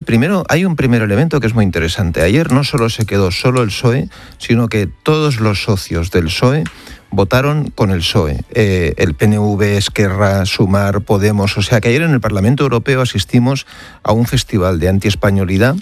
primero hay un primer elemento que es muy interesante. Ayer no solo se quedó solo el PSOE, sino que todos los socios del PSOE votaron con el PSOE. El PNV, Esquerra, Sumar, Podemos. O sea que ayer en el Parlamento Europeo asistimos a un festival de antiespañolidad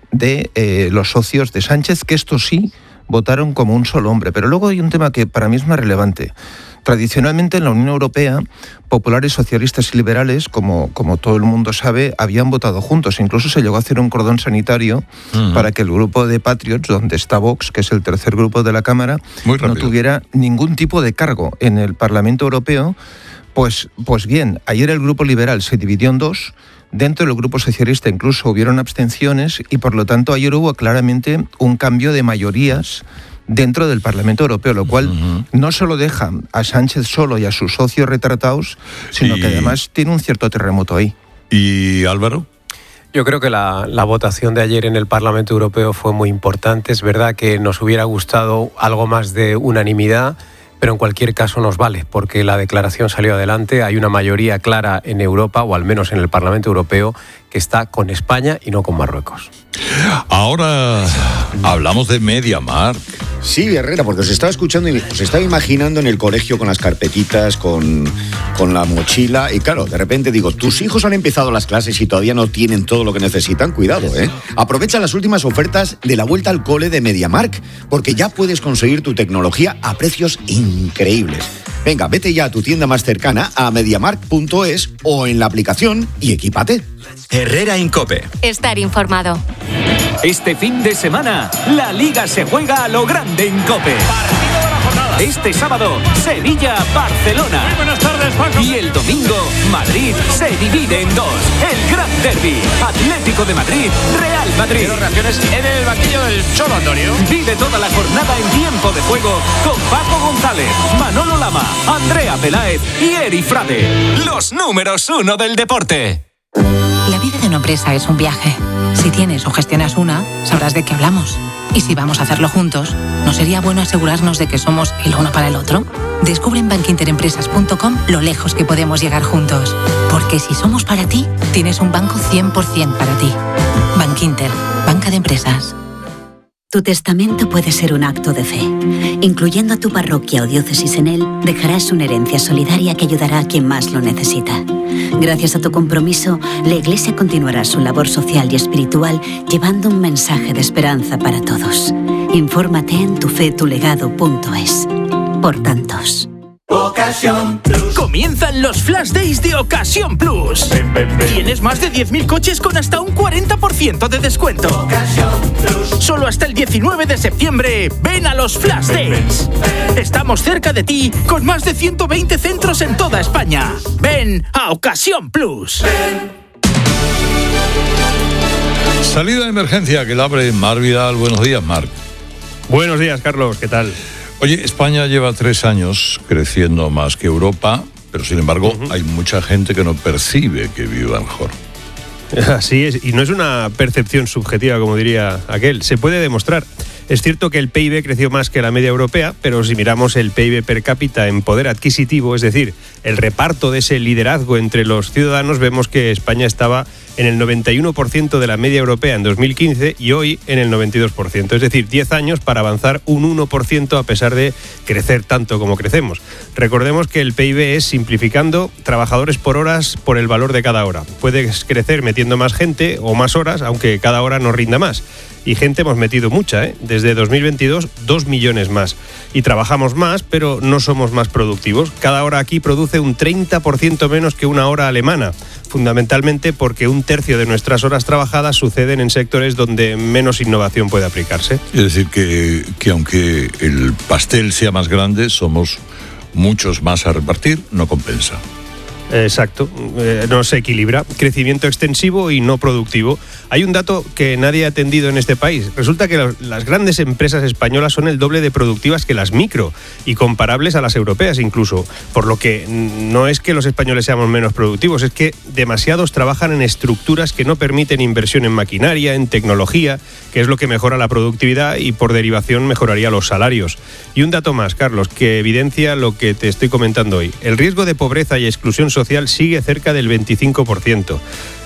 de los socios de Sánchez, que estos sí votaron como un solo hombre. Pero luego hay un tema que para mí es más relevante. Tradicionalmente en la Unión Europea, populares, socialistas y liberales, como todo el mundo sabe, habían votado juntos. Incluso se llegó a hacer un cordón sanitario para que el grupo de Patriots, donde está Vox, que es el tercer grupo de la Cámara, no tuviera ningún tipo de cargo en el Parlamento Europeo. Pues bien, ayer el grupo liberal se dividió en dos. Dentro del grupo socialista incluso hubieron abstenciones y por lo tanto ayer hubo claramente un cambio de mayorías dentro del Parlamento Europeo, lo cual no solo deja a Sánchez solo y a sus socios retratados, sino que además tiene un cierto terremoto ahí. ¿Y Álvaro? Yo creo que la votación de ayer en el Parlamento Europeo fue muy importante. Es verdad que nos hubiera gustado algo más de unanimidad, pero en cualquier caso nos vale, porque la declaración salió adelante. Hay una mayoría clara en Europa, o al menos en el Parlamento Europeo, que está con España y no con Marruecos. Ahora hablamos de MediaMarkt. Sí, Herrera, porque os estaba escuchando y os estaba imaginando en el colegio con las carpetitas, con la mochila, y claro, de repente digo, tus hijos han empezado las clases y todavía no tienen todo lo que necesitan, cuidado, ¿eh? Aprovecha las últimas ofertas de la vuelta al cole de MediaMarkt, porque ya puedes conseguir tu tecnología a precios increíbles. Venga, vete ya a tu tienda más cercana, a mediamarkt.es o en la aplicación y equípate. Herrera en COPE. Estar informado. Este fin de semana, la Liga se juega a lo grande en COPE. Partido de la jornada. Este sábado, Sevilla-Barcelona. Muy buenas tardes, Paco. Y el domingo, Madrid se divide en dos. El Gran Derbi, Atlético de Madrid, Real Madrid. Quiero reacciones en el banquillo del Cholo, Antonio. Vive toda la jornada en tiempo de juego con Paco González, Manolo Lama, Andrea Peláez y Eri Frade. Los números 1 del deporte. La vida de una empresa es un viaje. Si tienes o gestionas una, sabrás de qué hablamos. Y si vamos a hacerlo juntos, ¿no sería bueno asegurarnos de que somos el uno para el otro? Descubre en bankinterempresas.com lo lejos que podemos llegar juntos. Porque si somos para ti, tienes un banco 100% para ti. Bankinter, banca de empresas. Tu testamento puede ser un acto de fe. Incluyendo a tu parroquia o diócesis en él, dejarás una herencia solidaria que ayudará a quien más lo necesita. Gracias a tu compromiso, la Iglesia continuará su labor social y espiritual llevando un mensaje de esperanza para todos. Infórmate en tufetulegado.es. Por tantos. Ocasión Plus. Comienzan los Flash Days de Ocasión Plus. Tienes más de 10.000 coches con hasta un 40% de descuento. Ocasión Plus. Solo hasta el 19 de septiembre, ven a los Flash Days. Estamos cerca de ti con más de 120 centros en toda España. Ven a Ocasión Plus. Salida de emergencia que la abre Marc Vidal. Buenos días, Marc. Buenos días, Carlos. ¿Qué tal? Oye, España lleva 3 años creciendo más que Europa, pero sin embargo hay mucha gente que no percibe que viva mejor. Así es, y no es una percepción subjetiva, como diría aquel, se puede demostrar. Es cierto que el PIB creció más que la media europea, pero si miramos el PIB per cápita en poder adquisitivo, es decir, el reparto de ese liderazgo entre los ciudadanos, vemos que España estaba en el 91% de la media europea en 2015 y hoy en el 92%. Es decir, 10 años para avanzar un 1% a pesar de crecer tanto como crecemos. Recordemos que el PIB es, simplificando, trabajadores por horas por el valor de cada hora. Puedes crecer metiendo más gente o más horas, aunque cada hora no rinda más. Y gente hemos metido mucha, ¿eh? Desde 2022, 2 millones más. Y trabajamos más, pero no somos más productivos. Cada hora aquí produce un 30% menos que una hora alemana, fundamentalmente porque un tercio de nuestras horas trabajadas suceden en sectores donde menos innovación puede aplicarse. Es decir, que aunque el pastel sea más grande, somos muchos más a repartir, no compensa. Exacto, no se equilibra. Crecimiento extensivo y no productivo. Hay un dato que nadie ha atendido en este país. Resulta que las grandes empresas españolas son el doble de productivas que las micro y comparables a las europeas incluso. Por lo que no es que los españoles seamos menos productivos, es que demasiados trabajan en estructuras que no permiten inversión en maquinaria, en tecnología, que es lo que mejora la productividad y por derivación mejoraría los salarios. Y un dato más, Carlos, que evidencia lo que te estoy comentando hoy. El riesgo de pobreza y exclusión social sigue cerca del 25%.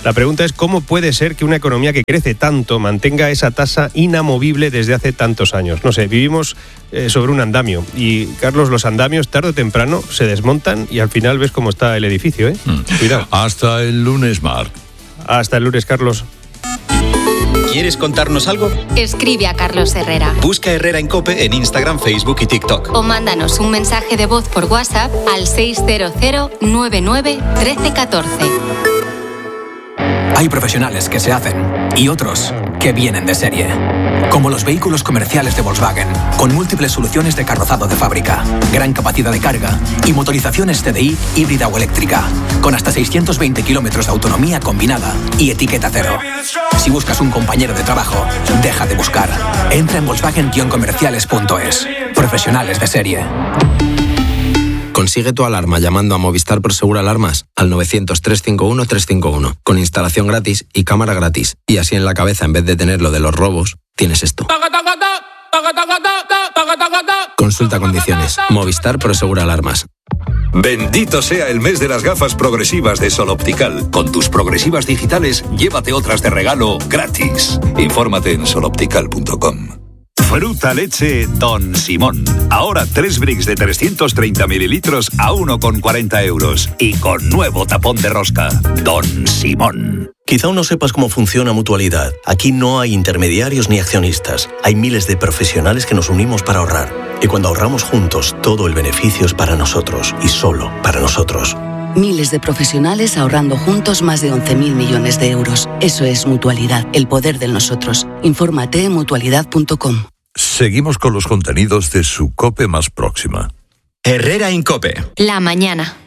La pregunta es cómo puede ser que una economía que crece tanto mantenga esa tasa inamovible desde hace tantos años. No sé, vivimos sobre un andamio y, Carlos, los andamios tarde o temprano se desmontan y al final ves cómo está el edificio, ¿eh? Cuidado. Hasta el lunes, Marc. Hasta el lunes, Carlos. ¿Quieres contarnos algo? Escribe a Carlos Herrera. Busca Herrera en COPE en Instagram, Facebook y TikTok. O mándanos un mensaje de voz por WhatsApp al 600 99 13 14. Hay profesionales que se hacen y otros que vienen de serie. Como los vehículos comerciales de Volkswagen, con múltiples soluciones de carrozado de fábrica, gran capacidad de carga y motorizaciones TDI híbrida o eléctrica, con hasta 620 kilómetros de autonomía combinada y etiqueta cero. Si buscas un compañero de trabajo, deja de buscar. Entra en Volkswagen-comerciales.es. Profesionales de serie. Consigue tu alarma llamando a Movistar Prosegur Alarmas al 900-351-351, con instalación gratis y cámara gratis. Y así en la cabeza, en vez de tener lo de los robos, tienes esto. Consulta condiciones. Movistar Prosegur Alarmas. Bendito sea el mes de las gafas progresivas de Sol Optical. Con tus progresivas digitales, llévate otras de regalo gratis. Infórmate en soloptical.com. Fruta leche Don Simón. Ahora 3 bricks de 330 mililitros a 1,40 euros. Y con nuevo tapón de rosca. Don Simón. Quizá aún no sepas cómo funciona Mutualidad. Aquí no hay intermediarios ni accionistas. Hay miles de profesionales que nos unimos para ahorrar. Y cuando ahorramos juntos, todo el beneficio es para nosotros. Y solo para nosotros. Miles de profesionales ahorrando juntos más de 11.000 millones de euros. Eso es Mutualidad, el poder del nosotros. Infórmate en mutualidad.com. Seguimos con los contenidos de su COPE más próxima. Herrera en COPE. La mañana.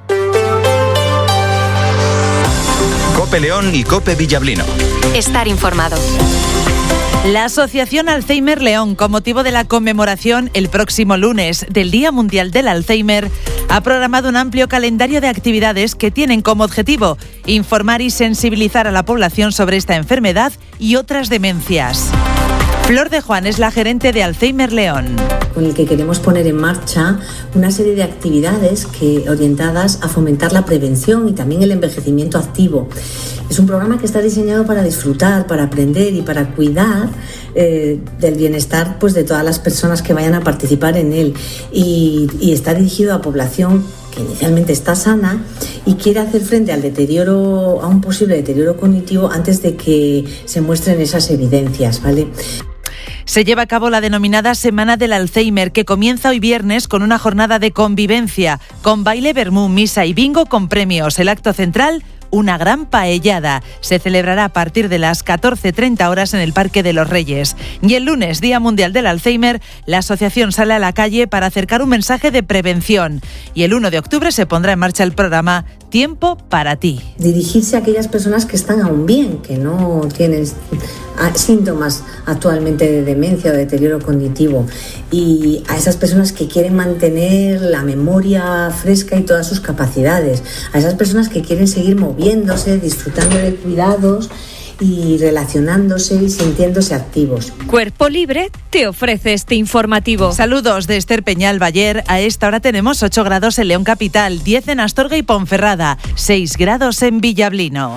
COPE León y COPE Villablino. Estar informado. La Asociación Alzheimer León, con motivo de la conmemoración el próximo lunes del Día Mundial del Alzheimer, ha programado un amplio calendario de actividades que tienen como objetivo informar y sensibilizar a la población sobre esta enfermedad y otras demencias. Flor de Juan es la gerente de Alzheimer León. Con el que queremos poner en marcha una serie de actividades orientadas a fomentar la prevención y también el envejecimiento activo. Es un programa que está diseñado para disfrutar, para aprender y para cuidar del bienestar, pues, de todas las personas que vayan a participar en él. Y está dirigido a población que inicialmente está sana y quiere hacer frente a un posible deterioro cognitivo antes de que se muestren esas evidencias, ¿vale? Se lleva a cabo la denominada Semana del Alzheimer, que comienza hoy viernes con una jornada de convivencia, con baile, vermú, misa y bingo con premios. El acto central, una gran paellada. Se celebrará a partir de las 14:30 horas en el Parque de los Reyes. Y el lunes, Día Mundial del Alzheimer, la asociación sale a la calle para acercar un mensaje de prevención. Y el 1 de octubre se pondrá en marcha el programa Tiempo para ti. Dirigirse a aquellas personas que están aún bien, que no tienen síntomas actualmente de demencia o de deterioro cognitivo, y a esas personas que quieren mantener la memoria fresca y todas sus capacidades, a esas personas que quieren seguir moviéndose, disfrutando de cuidados y relacionándose y sintiéndose activos. Cuerpo Libre te ofrece este informativo. Saludos de Esther Peñal Bayer. A esta hora tenemos 8 grados en León Capital, 10 en Astorga y Ponferrada, 6 grados en Villablino.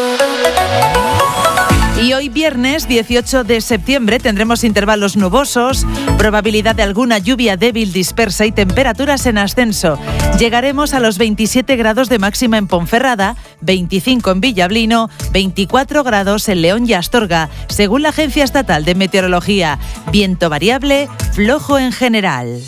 Y hoy viernes 18 de septiembre tendremos intervalos nubosos, probabilidad de alguna lluvia débil dispersa y temperaturas en ascenso. Llegaremos a los 27 grados de máxima en Ponferrada, 25 en Villablino, 24 grados en León y Astorga, según la Agencia Estatal de Meteorología. Viento variable, flojo en general.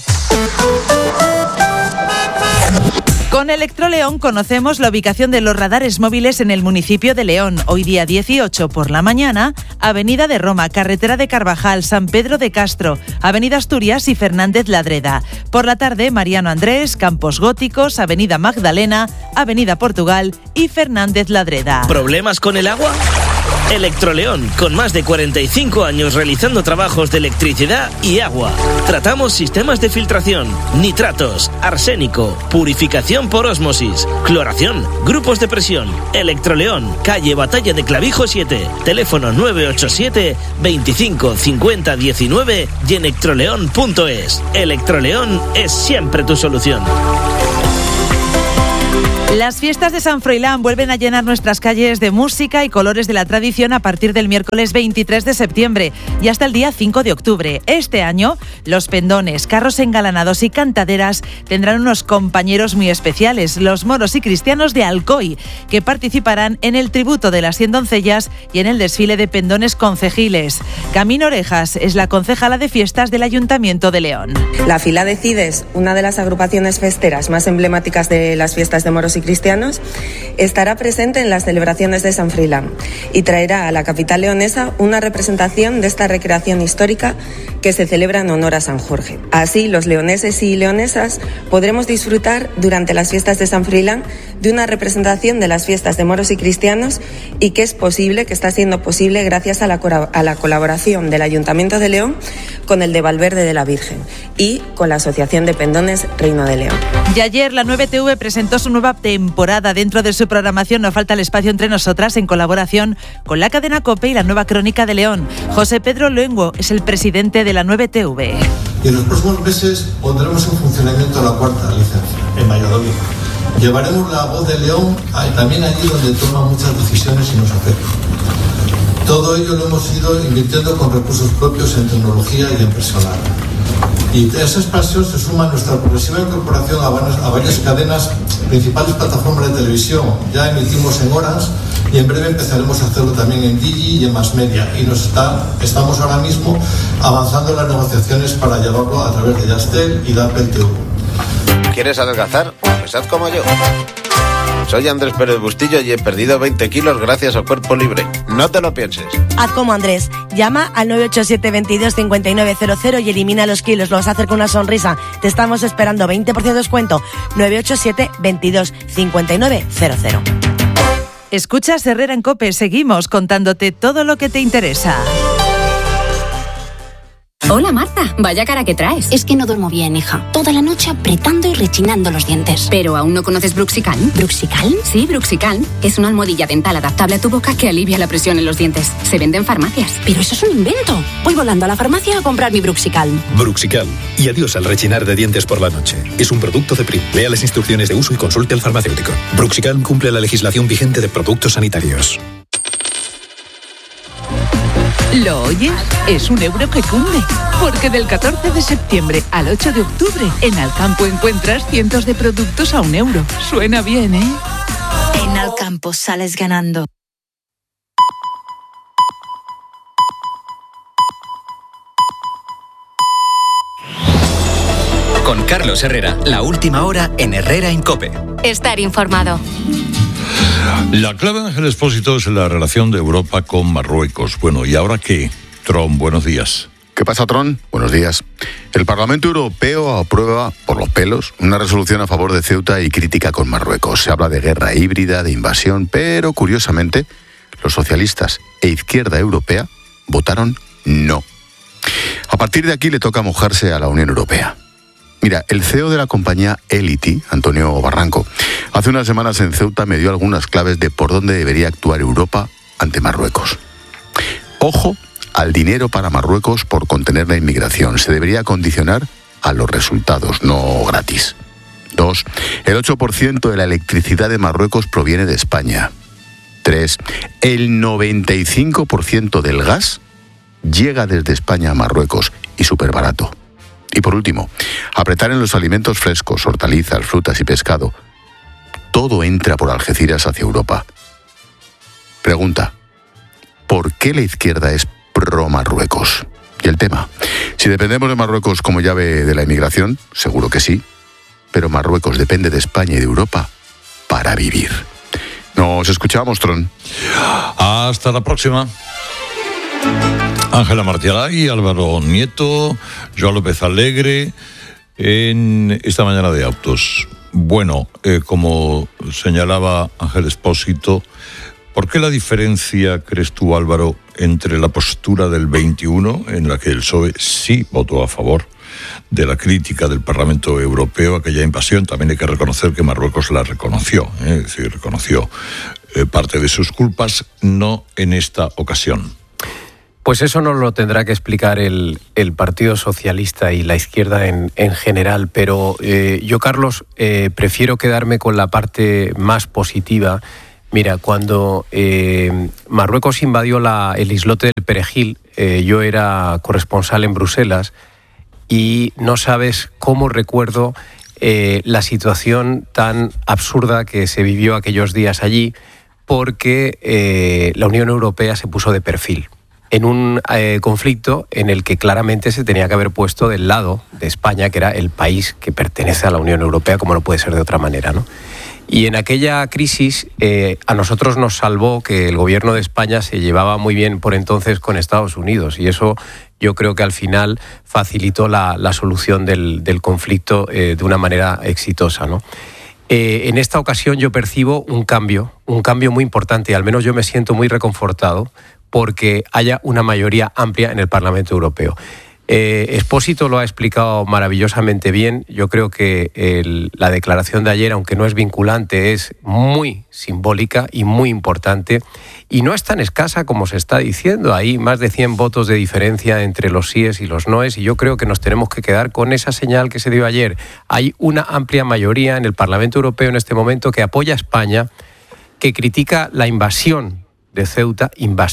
Con Electroleón conocemos la ubicación de los radares móviles en el municipio de León. Hoy día 18 por la mañana, Avenida de Roma, Carretera de Carvajal, San Pedro de Castro, Avenida Asturias y Fernández Ladreda. Por la tarde, Mariano Andrés, Campos Góticos, Avenida Magdalena, Avenida Portugal y Fernández Ladreda. ¿Problemas con el agua? Electroleón, con más de 45 años realizando trabajos de electricidad y agua. Tratamos sistemas de filtración, nitratos, arsénico, purificación por ósmosis, cloración, grupos de presión. Electroleón, calle Batalla de Clavijo 7, teléfono 987 25 50 19 y electroleón.es. Electroleón es siempre tu solución. Las fiestas de San Froilán vuelven a llenar nuestras calles de música y colores de la tradición a partir del miércoles 23 de septiembre y hasta el día 5 de octubre. Este año, los pendones, carros engalanados y cantaderas tendrán unos compañeros muy especiales, los moros y cristianos de Alcoy, que participarán en el tributo de las 100 doncellas y en el desfile de pendones concejiles. Camino Orejas es la concejala de fiestas del Ayuntamiento de León. La Fila de Cides, una de las agrupaciones festeras más emblemáticas de las fiestas de moros y cristianos, estará presente en las celebraciones de San Froilán y traerá a la capital leonesa una representación de esta recreación histórica que se celebra en honor a San Jorge. Así, los leoneses y leonesas podremos disfrutar durante las fiestas de San Froilán de una representación de las fiestas de moros y cristianos y que está siendo posible gracias a la colaboración del Ayuntamiento de León con el de Valverde de la Virgen y con la Asociación de Pendones Reino de León. Y ayer la 9TV presentó su nueva temporada. Dentro de su programación No falta el espacio entre nosotras, en colaboración con la cadena COPE y la Nueva Crónica de León. José Pedro Luengo es el presidente de la 9TV. Y en los próximos meses pondremos en funcionamiento la cuarta licencia, en Valladolid. Llevaremos la voz de León también allí donde toma muchas decisiones y nos afecta. Todo ello lo hemos ido invirtiendo con recursos propios en tecnología y en personal. Y a esa expansión se suma nuestra progresiva incorporación a varias cadenas, principales plataformas de televisión. Ya emitimos en Orange y en breve empezaremos a hacerlo también en Digi y en Mass Media. Y estamos ahora mismo avanzando en las negociaciones para llevarlo a través de Yastel y de Apple TV. ¿Quieres adelgazar? Pues haz como yo. Soy Andrés Pérez Bustillo y he perdido 20 kilos gracias al Cuerpo Libre. No te lo pienses. Haz como Andrés. Llama al 987 22 5900 y elimina los kilos. Lo vas a hacer con una sonrisa. Te estamos esperando. 20% de descuento. 987 22 5900. Escuchas Herrera en COPE. Seguimos contándote todo lo que te interesa. Hola Marta, vaya cara que traes. Es que no duermo bien, hija. Toda la noche apretando y rechinando los dientes. ¿Pero aún no conoces Bruxicalm? ¿Bruxicalm? Sí, Bruxicalm. Es una almohadilla dental adaptable a tu boca que alivia la presión en los dientes. Se vende en farmacias. Pero eso es un invento. Voy volando a la farmacia a comprar mi Bruxicalm. Bruxicalm. Y adiós al rechinar de dientes por la noche. Es un producto de PRIM. Lea las instrucciones de uso y consulte al farmacéutico. Bruxicalm cumple la legislación vigente de productos sanitarios. ¿Lo oyes? Es un euro que cunde. Porque del 14 de septiembre al 8 de octubre, en Alcampo encuentras cientos de productos a €1. Suena bien, ¿eh? En Alcampo sales ganando. Con Carlos Herrera, la última hora en Herrera en COPE. Estar informado. La clave de Ángel Expósito es la relación de Europa con Marruecos. Bueno, ¿y ahora qué? Tron, buenos días. ¿Qué pasa, Tron? Buenos días. El Parlamento Europeo aprueba, por los pelos, una resolución a favor de Ceuta y crítica con Marruecos. Se habla de guerra híbrida, de invasión, pero curiosamente, los socialistas e izquierda europea votaron no. A partir de aquí le toca mojarse a la Unión Europea. Mira, el CEO de la compañía Elity, Antonio Barranco, hace unas semanas en Ceuta me dio algunas claves de por dónde debería actuar Europa ante Marruecos. Ojo al dinero para Marruecos por contener la inmigración. Se debería condicionar a los resultados, no gratis. 2. El 8% de la electricidad de Marruecos proviene de España. 3. El 95% del gas llega desde España a Marruecos y súper barato. Y por último, apretar en los alimentos frescos, hortalizas, frutas y pescado. Todo entra por Algeciras hacia Europa. Pregunta, ¿por qué la izquierda es pro-Marruecos? Y el tema, si dependemos de Marruecos como llave de la inmigración, seguro que sí, pero Marruecos depende de España y de Europa para vivir. Nos escuchamos, Tron. Hasta la próxima. Ángela Martialay, Álvaro Nieto, Joan López Alegre, en esta mañana de autos. Bueno, como señalaba Ángel Expósito, ¿por qué la diferencia, crees tú, Álvaro, entre la postura del 21, en la que el PSOE sí votó a favor de la crítica del Parlamento Europeo, aquella invasión? También hay que reconocer que Marruecos la reconoció, es decir, reconoció parte de sus culpas, no en esta ocasión. Pues eso nos lo tendrá que explicar el Partido Socialista y la izquierda en general, pero yo, Carlos, prefiero quedarme con la parte más positiva. Mira, cuando Marruecos invadió el islote del Perejil, yo era corresponsal en Bruselas y no sabes cómo recuerdo la situación tan absurda que se vivió aquellos días allí, porque la Unión Europea se puso de perfil en un conflicto en el que claramente se tenía que haber puesto del lado de España, que era el país que pertenece a la Unión Europea, como no puede ser de otra manera, ¿no? Y en aquella crisis a nosotros nos salvó que el gobierno de España se llevaba muy bien por entonces con Estados Unidos, y eso yo creo que al final facilitó la solución del conflicto de una manera exitosa, ¿no? En esta ocasión yo percibo un cambio muy importante, y al menos yo me siento muy reconfortado porque haya una mayoría amplia en el Parlamento Europeo. Expósito lo ha explicado maravillosamente bien. Yo creo que la declaración de ayer, aunque no es vinculante, es muy simbólica y muy importante, y no es tan escasa como se está diciendo. Hay más de 100 votos de diferencia entre los síes y los noes, y yo creo que nos tenemos que quedar con esa señal que se dio ayer. Hay una amplia mayoría en el Parlamento Europeo en este momento que apoya a España, que critica la invasión de Ceuta,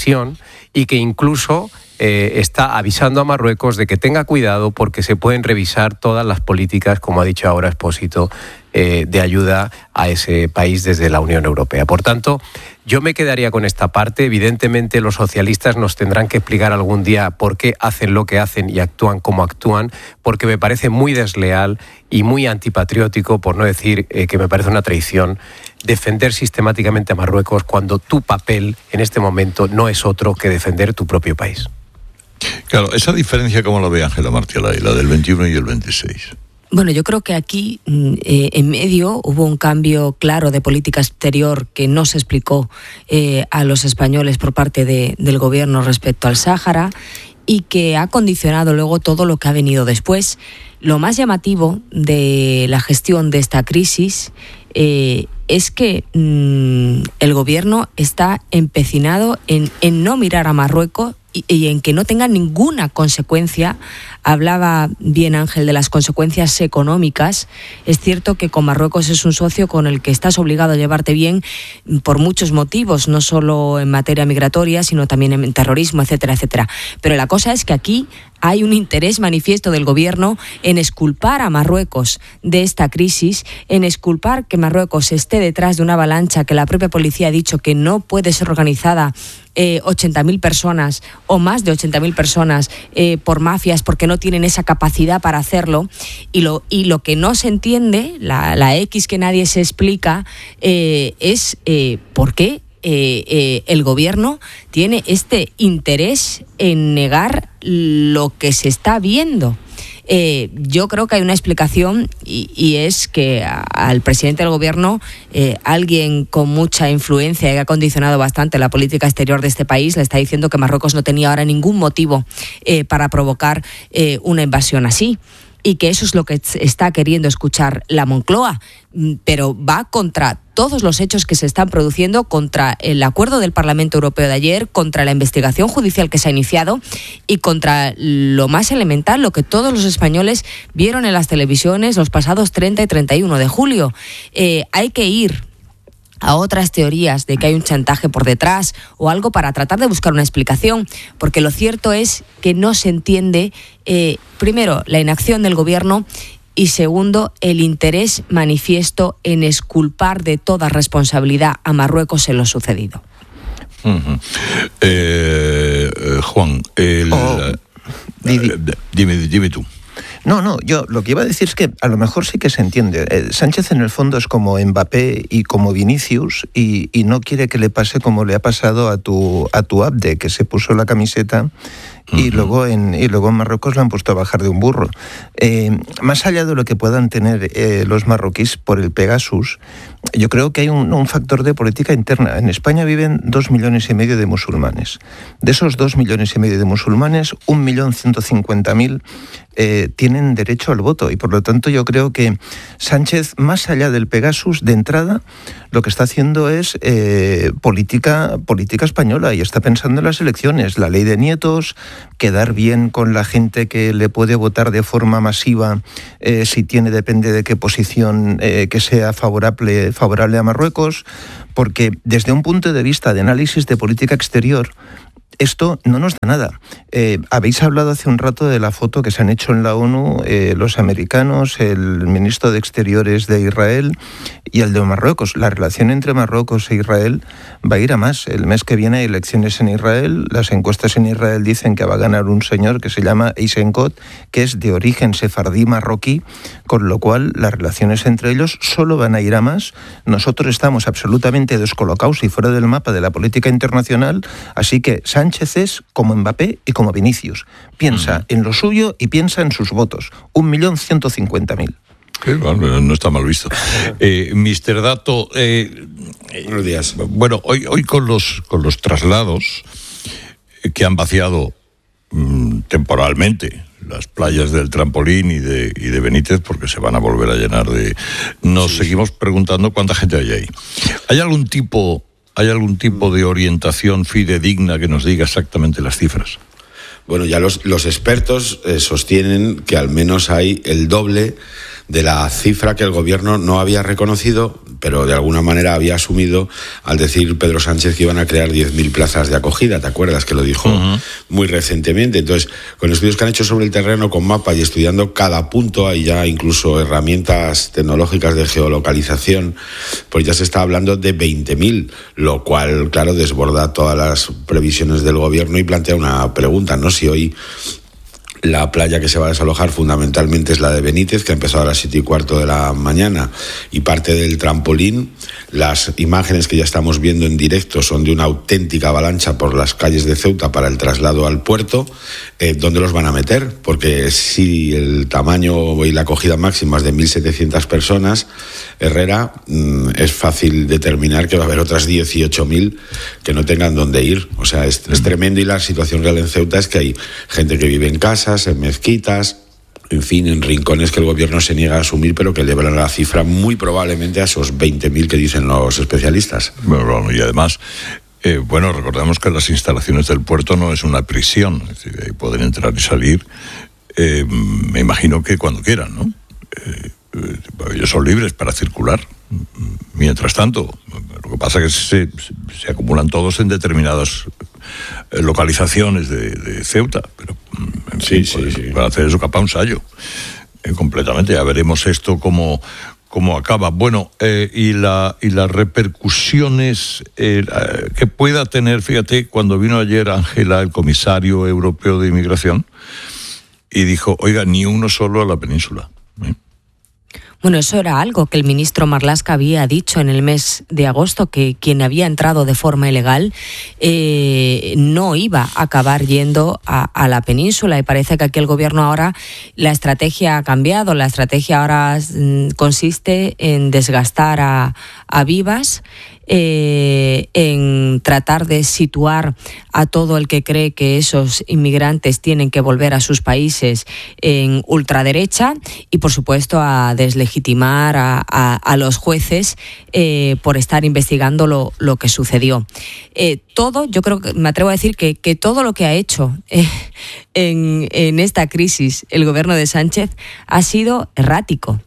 y que incluso está avisando a Marruecos de que tenga cuidado porque se pueden revisar todas las políticas, como ha dicho ahora Expósito, de ayuda a ese país desde la Unión Europea. Por tanto, yo me quedaría con esta parte. Evidentemente los socialistas nos tendrán que explicar algún día por qué hacen lo que hacen y actúan como actúan, porque me parece muy desleal y muy antipatriótico, por no decir que me parece una traición, defender sistemáticamente a Marruecos cuando tu papel en este momento no es otro que defender tu propio país. Claro, esa diferencia, ¿cómo la ve Ángela Martialay, la del 21 y el 26? Bueno, yo creo que aquí en medio hubo un cambio claro de política exterior que no se explicó a los españoles por parte del gobierno respecto al Sáhara, y que ha condicionado luego todo lo que ha venido después. Lo más llamativo de la gestión de esta crisis es que el gobierno está empecinado en no mirar a Marruecos y en que no tenga ninguna consecuencia. Hablaba bien Ángel de las consecuencias económicas. Es cierto que con Marruecos es un socio con el que estás obligado a llevarte bien por muchos motivos, no solo en materia migratoria, sino también en terrorismo, etcétera, etcétera. Pero la cosa es que aquí hay un interés manifiesto del gobierno en exculpar a Marruecos de esta crisis, en exculpar que Marruecos esté detrás de una avalancha que la propia policía ha dicho que no puede ser organizada 80.000 personas o más de 80.000 personas por mafias, porque no tienen esa capacidad para hacerlo. Y lo que no se entiende, la X que nadie se explica, es por qué el gobierno tiene este interés en negar lo que se está viendo. Yo creo que hay una explicación, y es que al presidente del gobierno, alguien con mucha influencia y que ha condicionado bastante la política exterior de este país, le está diciendo que Marruecos no tenía ahora ningún motivo para provocar una invasión así, y que eso es lo que está queriendo escuchar la Moncloa, pero va contra todos los hechos que se están produciendo, contra el acuerdo del Parlamento Europeo de ayer, contra la investigación judicial que se ha iniciado y contra lo más elemental, lo que todos los españoles vieron en las televisiones los pasados 30 y 31 de julio. Hay que ir a otras teorías de que hay un chantaje por detrás o algo para tratar de buscar una explicación, porque lo cierto es que no se entiende, primero, la inacción del gobierno, y segundo, el interés manifiesto en exculpar de toda responsabilidad a Marruecos en lo sucedido. Juan, dime tú. No, yo lo que iba a decir es que a lo mejor sí que se entiende. Sánchez en el fondo es como Mbappé y como Vinicius, y no quiere que le pase como le ha pasado a tu Abde, que se puso la camiseta y luego en Marruecos le han puesto a bajar de un burro. Más allá de lo que puedan tener los marroquíes por el Pegasus, yo creo que hay un factor de política interna. En España viven 2,5 millones de musulmanes. De esos 2,5 millones de musulmanes, 1.150.000 tienen derecho al voto. Y por lo tanto yo creo que Sánchez, más allá del Pegasus, de entrada, lo que está haciendo es política española y está pensando en las elecciones. La ley de nietos, quedar bien con la gente que le puede votar de forma masiva si depende de qué posición que sea favorable a Marruecos, porque desde un punto de vista de análisis de política exterior, esto no nos da nada. Habéis hablado hace un rato de la foto que se han hecho en la ONU los americanos, el ministro de Exteriores de Israel y el de Marruecos. La relación entre Marruecos e Israel va a ir a más. El mes que viene hay elecciones en Israel. Las encuestas en Israel dicen que va a ganar un señor que se llama Eisenkot, que es de origen sefardí marroquí, con lo cual las relaciones entre ellos solo van a ir a más. Nosotros estamos absolutamente descolocados y fuera del mapa de la política internacional, así que Sánchez es como Mbappé y como Vinicius. Piensa en lo suyo y piensa en sus votos. 1.150.000. Bueno, no está mal visto. Mr. Dato, buenos días. Bueno, hoy con los traslados que han vaciado temporalmente las playas del Trampolín y de Benítez, porque se van a volver a llenar de... Nos seguimos preguntando cuánta gente hay ahí. ¿Hay algún tipo de orientación fidedigna que nos diga exactamente las cifras? Bueno, ya los expertos sostienen que al menos hay el doble de la cifra que el gobierno no había reconocido, pero de alguna manera había asumido al decir Pedro Sánchez que iban a crear 10.000 plazas de acogida. ¿Te acuerdas que lo dijo muy recientemente? Entonces, con estudios que han hecho sobre el terreno, con mapa y estudiando cada punto, hay ya incluso herramientas tecnológicas de geolocalización, pues ya se está hablando de 20.000, lo cual, claro, desborda todas las previsiones del gobierno y plantea una pregunta, ¿no? Si hoy la playa que se va a desalojar fundamentalmente es la de Benítez, que ha empezado a las 7:15 de la mañana, y parte del Trampolín. Las imágenes que ya estamos viendo en directo son de una auténtica avalancha por las calles de Ceuta para el traslado al puerto. ¿Dónde los van a meter? Porque si el tamaño y la acogida máxima es de 1.700 personas, Herrera, es fácil determinar que va a haber otras 18.000 que no tengan dónde ir. O sea, es tremendo, y la situación real en Ceuta es que hay gente que vive en casas, en mezquitas, en fin, en rincones que el gobierno se niega a asumir, pero que elevan la cifra muy probablemente a esos 20.000 que dicen los especialistas. Bueno, y además, recordemos que las instalaciones del puerto no es una prisión, es decir, ahí pueden entrar y salir, me imagino que cuando quieran, ¿no? Ellos son libres para circular. Mientras tanto, lo que pasa es que se acumulan todos en determinadas localizaciones de Ceuta, pero en fin, para hacer eso capaz un ensayo completamente. Ya veremos esto cómo acaba. Bueno, y las repercusiones que pueda tener, fíjate, cuando vino ayer Ángela, el comisario europeo de inmigración, y dijo, oiga, ni uno solo a la península. Bueno, eso era algo que el ministro Marlaska había dicho en el mes de agosto, que quien había entrado de forma ilegal no iba a acabar yendo a la península, y parece que aquí el gobierno ahora, la estrategia ha cambiado. La estrategia ahora consiste en desgastar a Vivas, en tratar de situar a todo el que cree que esos inmigrantes tienen que volver a sus países en ultraderecha, y por supuesto a deslegitimar a los jueces por estar investigando lo que sucedió. Todo, yo creo que me atrevo a decir que todo lo que ha hecho en esta crisis el gobierno de Sánchez ha sido errático.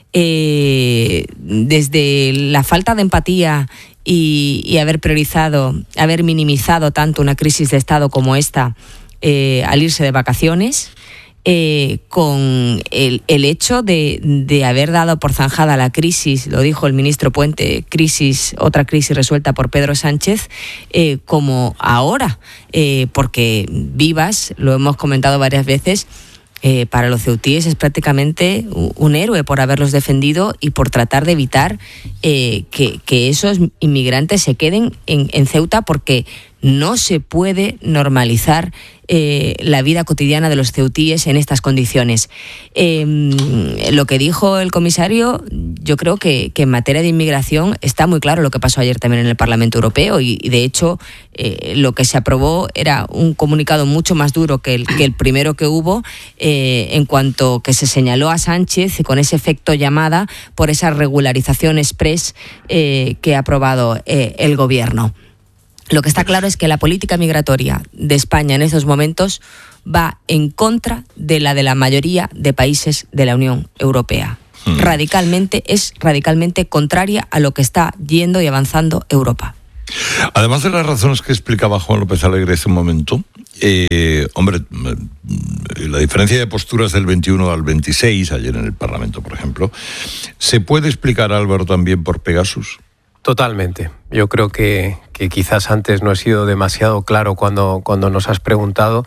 Desde la falta de empatía y haber minimizado tanto una crisis de Estado como esta al irse de vacaciones, con el hecho de haber dado por zanjada la crisis, lo dijo el ministro Puente, otra crisis resuelta por Pedro Sánchez, como ahora, porque Vivas, lo hemos comentado varias veces, para los ceutíes es prácticamente un héroe por haberlos defendido y por tratar de evitar que esos inmigrantes se queden en Ceuta, porque No se puede normalizar la vida cotidiana de los ceutíes en estas condiciones. Lo que dijo el comisario, yo creo que en materia de inmigración está muy claro lo que pasó ayer también en el Parlamento Europeo y de hecho lo que se aprobó era un comunicado mucho más duro que el primero que hubo, en cuanto que se señaló a Sánchez con ese efecto llamada por esa regularización express que ha aprobado el gobierno. Lo que está claro es que la política migratoria de España en estos momentos va en contra de la mayoría de países de la Unión Europea. Es radicalmente contraria a lo que está yendo y avanzando Europa. Además de las razones que explicaba Juan López Alegre hace un momento, la diferencia de posturas del 21 al 26, ayer en el Parlamento, por ejemplo, ¿se puede explicar, Álvaro, también por Pegasus? Totalmente. Yo creo que quizás antes no he sido demasiado claro cuando nos has preguntado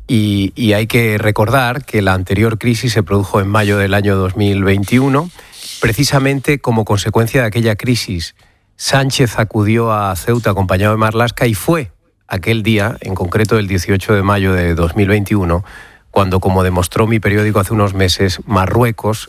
y hay que recordar que la anterior crisis se produjo en mayo del año 2021. Precisamente como consecuencia de aquella crisis, Sánchez acudió a Ceuta acompañado de Marlaska y fue aquel día, en concreto el 18 de mayo de 2021, cuando, como demostró mi periódico hace unos meses, Marruecos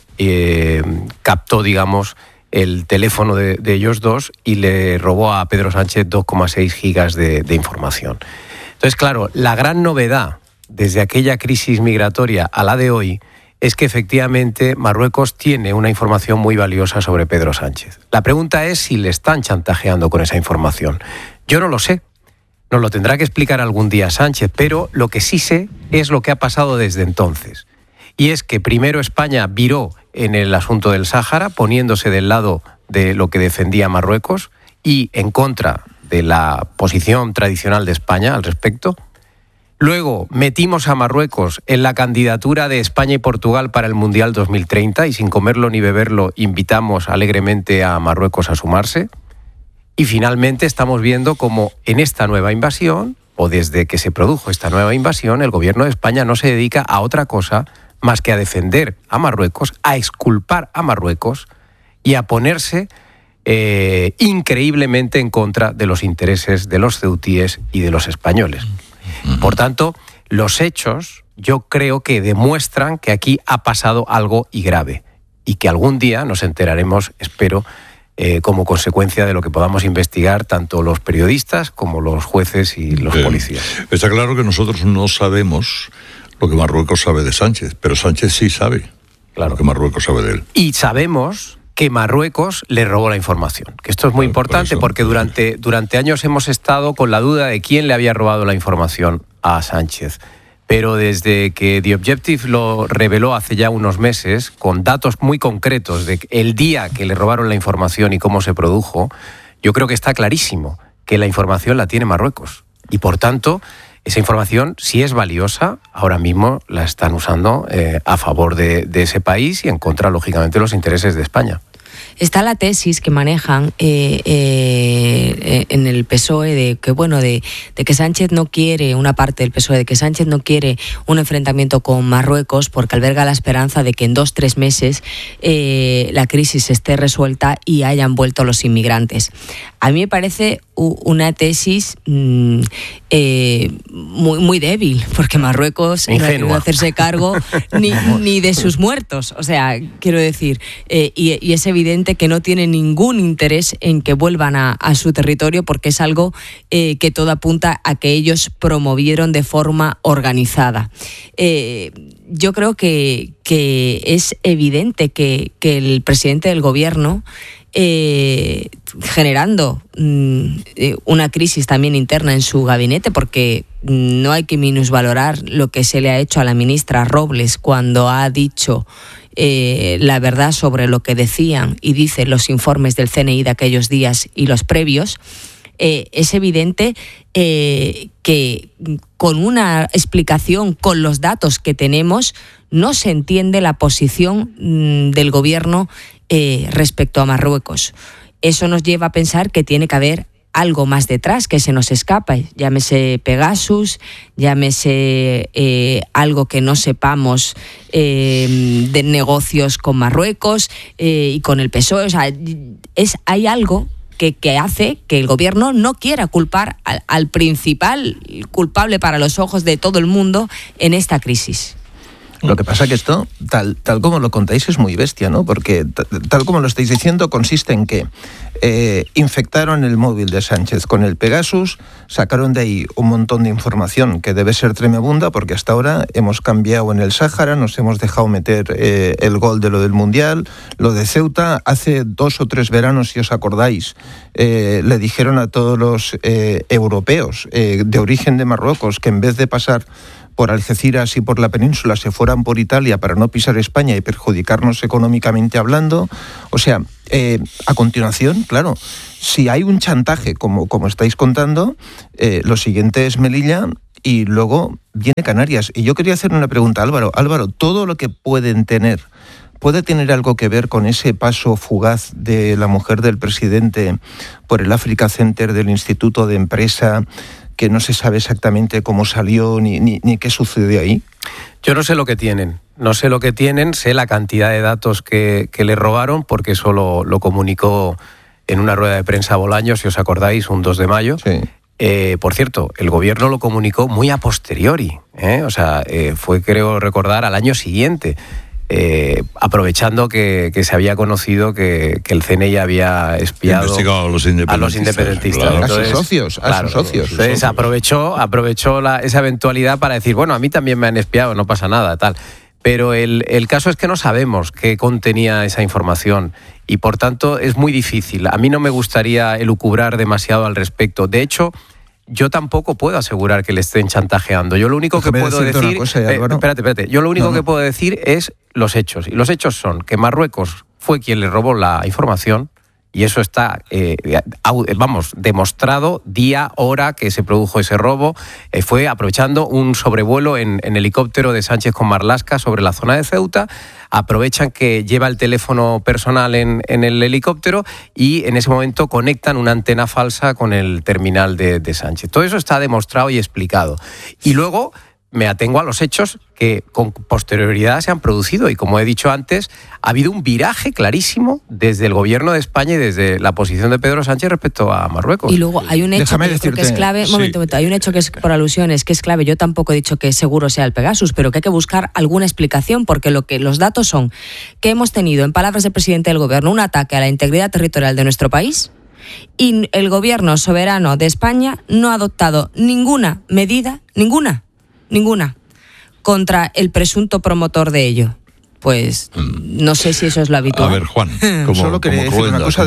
captó, digamos, el teléfono de ellos dos y le robó a Pedro Sánchez 2,6 gigas de información. Entonces, claro, la gran novedad desde aquella crisis migratoria a la de hoy es que efectivamente Marruecos tiene una información muy valiosa sobre Pedro Sánchez. La pregunta es si le están chantajeando con esa información. Yo no lo sé. Nos lo tendrá que explicar algún día Sánchez, pero lo que sí sé es lo que ha pasado desde entonces. Y es que primero España viró en el asunto del Sáhara, poniéndose del lado de lo que defendía Marruecos y en contra de la posición tradicional de España al respecto. Luego metimos a Marruecos en la candidatura de España y Portugal para el Mundial 2030 y sin comerlo ni beberlo invitamos alegremente a Marruecos a sumarse. Y finalmente estamos viendo cómo en esta nueva invasión, o desde que se produjo esta nueva invasión, el gobierno de España no se dedica a otra cosa más que a defender a Marruecos, a exculpar a Marruecos y a ponerse increíblemente en contra de los intereses de los ceutíes y de los españoles. Por tanto, los hechos yo creo que demuestran que aquí ha pasado algo y grave y que algún día nos enteraremos, espero, como consecuencia de lo que podamos investigar tanto los periodistas como los jueces y los policías. Está claro que nosotros no sabemos lo que Marruecos sabe de Sánchez, pero Sánchez sí sabe lo que Marruecos sabe de él. Y sabemos que Marruecos le robó la información, que esto es muy importante porque durante años hemos estado con la duda de quién le había robado la información a Sánchez. Pero desde que The Objective lo reveló hace ya unos meses, con datos muy concretos de el día que le robaron la información y cómo se produjo, yo creo que está clarísimo que la información la tiene Marruecos. Y por tanto, esa información, si es valiosa, ahora mismo la están usando a favor de ese país y en contra, lógicamente, de los intereses de España. Está la tesis que manejan en el PSOE de que Sánchez no quiere, una parte del PSOE, de que Sánchez no quiere un enfrentamiento con Marruecos porque alberga la esperanza de que en 2-3 meses la crisis esté resuelta y hayan vuelto los inmigrantes. A mí me parece una tesis muy, muy débil, porque Marruecos no ha querido hacerse cargo ni de sus muertos. O sea, quiero decir, y es evidente que no tiene ningún interés en que vuelvan a su territorio, porque es algo que todo apunta a que ellos promovieron de forma organizada. Yo creo que es evidente que el presidente del gobierno, generando una crisis también interna en su gabinete, porque no hay que minusvalorar lo que se le ha hecho a la ministra Robles cuando ha dicho la verdad sobre lo que decían y dicen los informes del CNI de aquellos días y los previos. Es evidente que con una explicación, con los datos que tenemos, no se entiende la posición del gobierno respecto a Marruecos. Eso nos lleva a pensar que tiene que haber algo más detrás que se nos escapa, llámese Pegasus, llámese algo que no sepamos de negocios con Marruecos y con el PSOE. O sea, hay algo que hace que el gobierno no quiera culpar al principal culpable para los ojos de todo el mundo en esta crisis. Lo que pasa que esto, tal como lo contáis, es muy bestia, ¿no? Porque tal como lo estáis diciendo, consiste en que infectaron el móvil de Sánchez con el Pegasus, sacaron de ahí un montón de información que debe ser tremenda, porque hasta ahora hemos cambiado en el Sáhara, nos hemos dejado meter el gol de lo del Mundial, lo de Ceuta. Hace 2 o 3 veranos, si os acordáis, le dijeron a todos los europeos de origen de Marruecos que en vez de pasar por Algeciras y por la península se fueran por Italia para no pisar España y perjudicarnos económicamente hablando. O sea, a continuación, claro, si hay un chantaje como estáis contando, lo siguiente es Melilla y luego viene Canarias. Y yo quería hacer una pregunta, Álvaro. Álvaro, ¿todo lo que puede tener algo que ver con ese paso fugaz de la mujer del presidente por el Africa Center del Instituto de Empresa, que no se sabe exactamente cómo salió ni qué sucedió ahí? Yo no sé lo que tienen, sé la cantidad de datos que le robaron, porque eso lo comunicó en una rueda de prensa Bolaños, si os acordáis, un 2 de mayo. Sí. Por cierto, el gobierno lo comunicó muy a posteriori, fue, creo recordar, al año siguiente. Aprovechando que se había conocido que el CNI había espiado a los independentistas. Claro. Entonces, a sus socios. Entonces aprovechó esa eventualidad para decir, bueno, a mí también me han espiado, no pasa nada, tal. Pero el caso es que no sabemos qué contenía esa información y, por tanto, es muy difícil. A mí no me gustaría elucubrar demasiado al respecto. De hecho, yo tampoco puedo asegurar que le estén chantajeando. Yo lo único que puedo decir... Espérate. Yo lo único que puedo decir es los hechos. Y los hechos son que Marruecos fue quien le robó la información, y eso está, demostrado día, hora que se produjo ese robo. Fue aprovechando un sobrevuelo en helicóptero de Sánchez con Marlaska sobre la zona de Ceuta. Aprovechan que lleva el teléfono personal en el helicóptero y en ese momento conectan una antena falsa con el terminal de Sánchez. Todo eso está demostrado y explicado. Y luego me atengo a los hechos que con posterioridad se han producido, y como he dicho antes, ha habido un viraje clarísimo desde el gobierno de España y desde la posición de Pedro Sánchez respecto a Marruecos. Y luego hay un hecho que creo que es clave, momento, hay un hecho que es por alusiones, que es clave. Yo tampoco he dicho que seguro sea el Pegasus, pero que hay que buscar alguna explicación, porque los datos son que hemos tenido, en palabras del presidente del gobierno, un ataque a la integridad territorial de nuestro país, y el gobierno soberano de España no ha adoptado ninguna medida, ninguna, contra el presunto promotor de ello. Pues no sé si eso es lo habitual. A ver, Juan, solo quería decir una cosa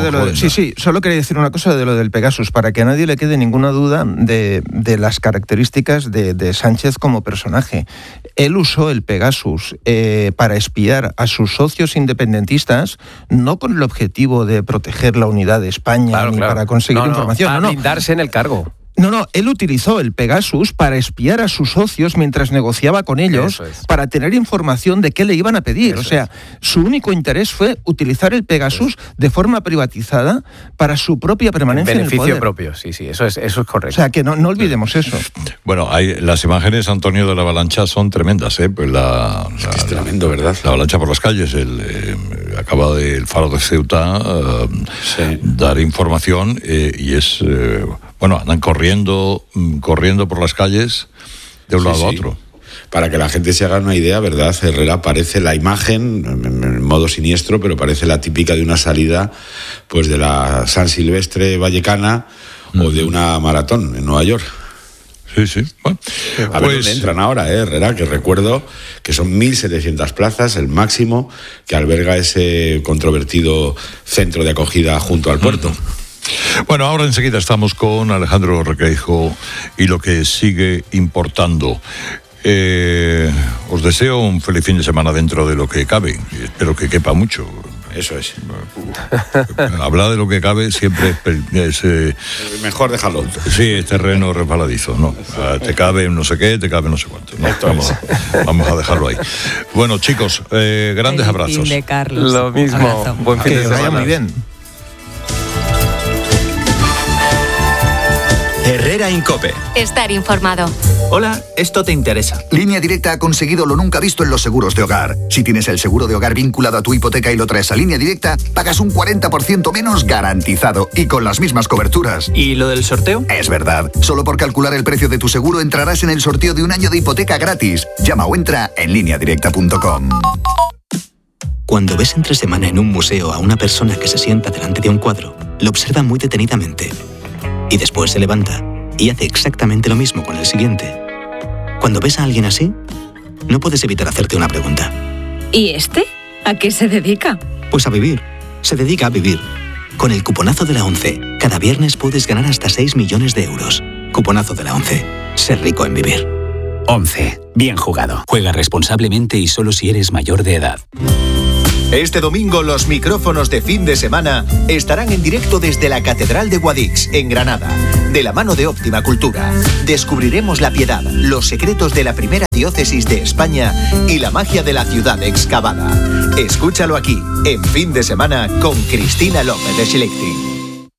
de lo del Pegasus, para que a nadie le quede ninguna duda de las características de Sánchez como personaje. Él usó el Pegasus para espiar a sus socios independentistas, no con el objetivo de proteger la unidad de España, para conseguir información. Para blindarse en el cargo. No, él utilizó el Pegasus para espiar a sus socios mientras negociaba con ellos, para tener información de qué le iban a pedir. Su único interés fue utilizar el Pegasus de forma privatizada para su propia permanencia en el poder. Beneficio propio, sí, eso es correcto. O sea, que no olvidemos eso. Bueno, las imágenes, Antonio, de la avalancha son tremendas, ¿eh? Pues es tremendo, ¿verdad? La avalancha por las calles, acaba del Faro de Ceuta dar información y es... andan corriendo por las calles de un lado a otro. Para que la gente se haga una idea, ¿verdad? Herrera, parece la imagen, en modo siniestro, pero parece la típica de una salida pues de la San Silvestre vallecana o de una maratón en Nueva York. Sí. Bueno, a ver dónde entran ahora, Herrera, que recuerdo que son 1.700 plazas, el máximo que alberga ese controvertido centro de acogida junto al puerto. Bueno, ahora enseguida estamos con Alejandro Requeijo y lo que sigue importando. Os deseo un feliz fin de semana dentro de lo que cabe, y espero que quepa mucho. Eso es. Hablar de lo que cabe siempre es mejor dejarlo. Sí, es terreno resbaladizo, ¿no? Te cabe no sé qué, te cabe no sé cuánto, ¿no? Vamos a dejarlo ahí. Bueno, chicos, grandes abrazos. Fin de Carlos. Lo mismo. Abrazo. Buen fin de semana. Vaya muy bien. Herrera Incope. Estar informado. Hola, esto te interesa. Línea Directa ha conseguido lo nunca visto en los seguros de hogar. Si tienes el seguro de hogar vinculado a tu hipoteca y lo traes a Línea Directa, pagas un 40% menos garantizado y con las mismas coberturas. ¿Y lo del sorteo? Es verdad. Solo por calcular el precio de tu seguro entrarás en el sorteo de un año de hipoteca gratis. Llama o entra en lineadirecta.com. Cuando ves entre semana en un museo a una persona que se sienta delante de un cuadro, lo observa muy detenidamente y después se levanta y hace exactamente lo mismo con el siguiente. Cuando ves a alguien así, no puedes evitar hacerte una pregunta. ¿Y este? ¿A qué se dedica? Pues a vivir. Se dedica a vivir. Con el cuponazo de la ONCE, cada viernes puedes ganar hasta 6 millones de euros. Cuponazo de la ONCE. Ser rico en vivir. ONCE. Bien jugado. Juega responsablemente y solo si eres mayor de edad. Este domingo los micrófonos de fin de semana estarán en directo desde la Catedral de Guadix, en Granada. De la mano de Óptima Cultura, descubriremos la piedad, los secretos de la primera diócesis de España y la magia de la ciudad excavada. Escúchalo aquí, en Fin de Semana, con Cristina López de Schlichting.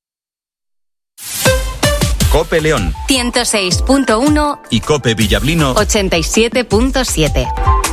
Cope León 106.1 y Cope Villablino 87.7.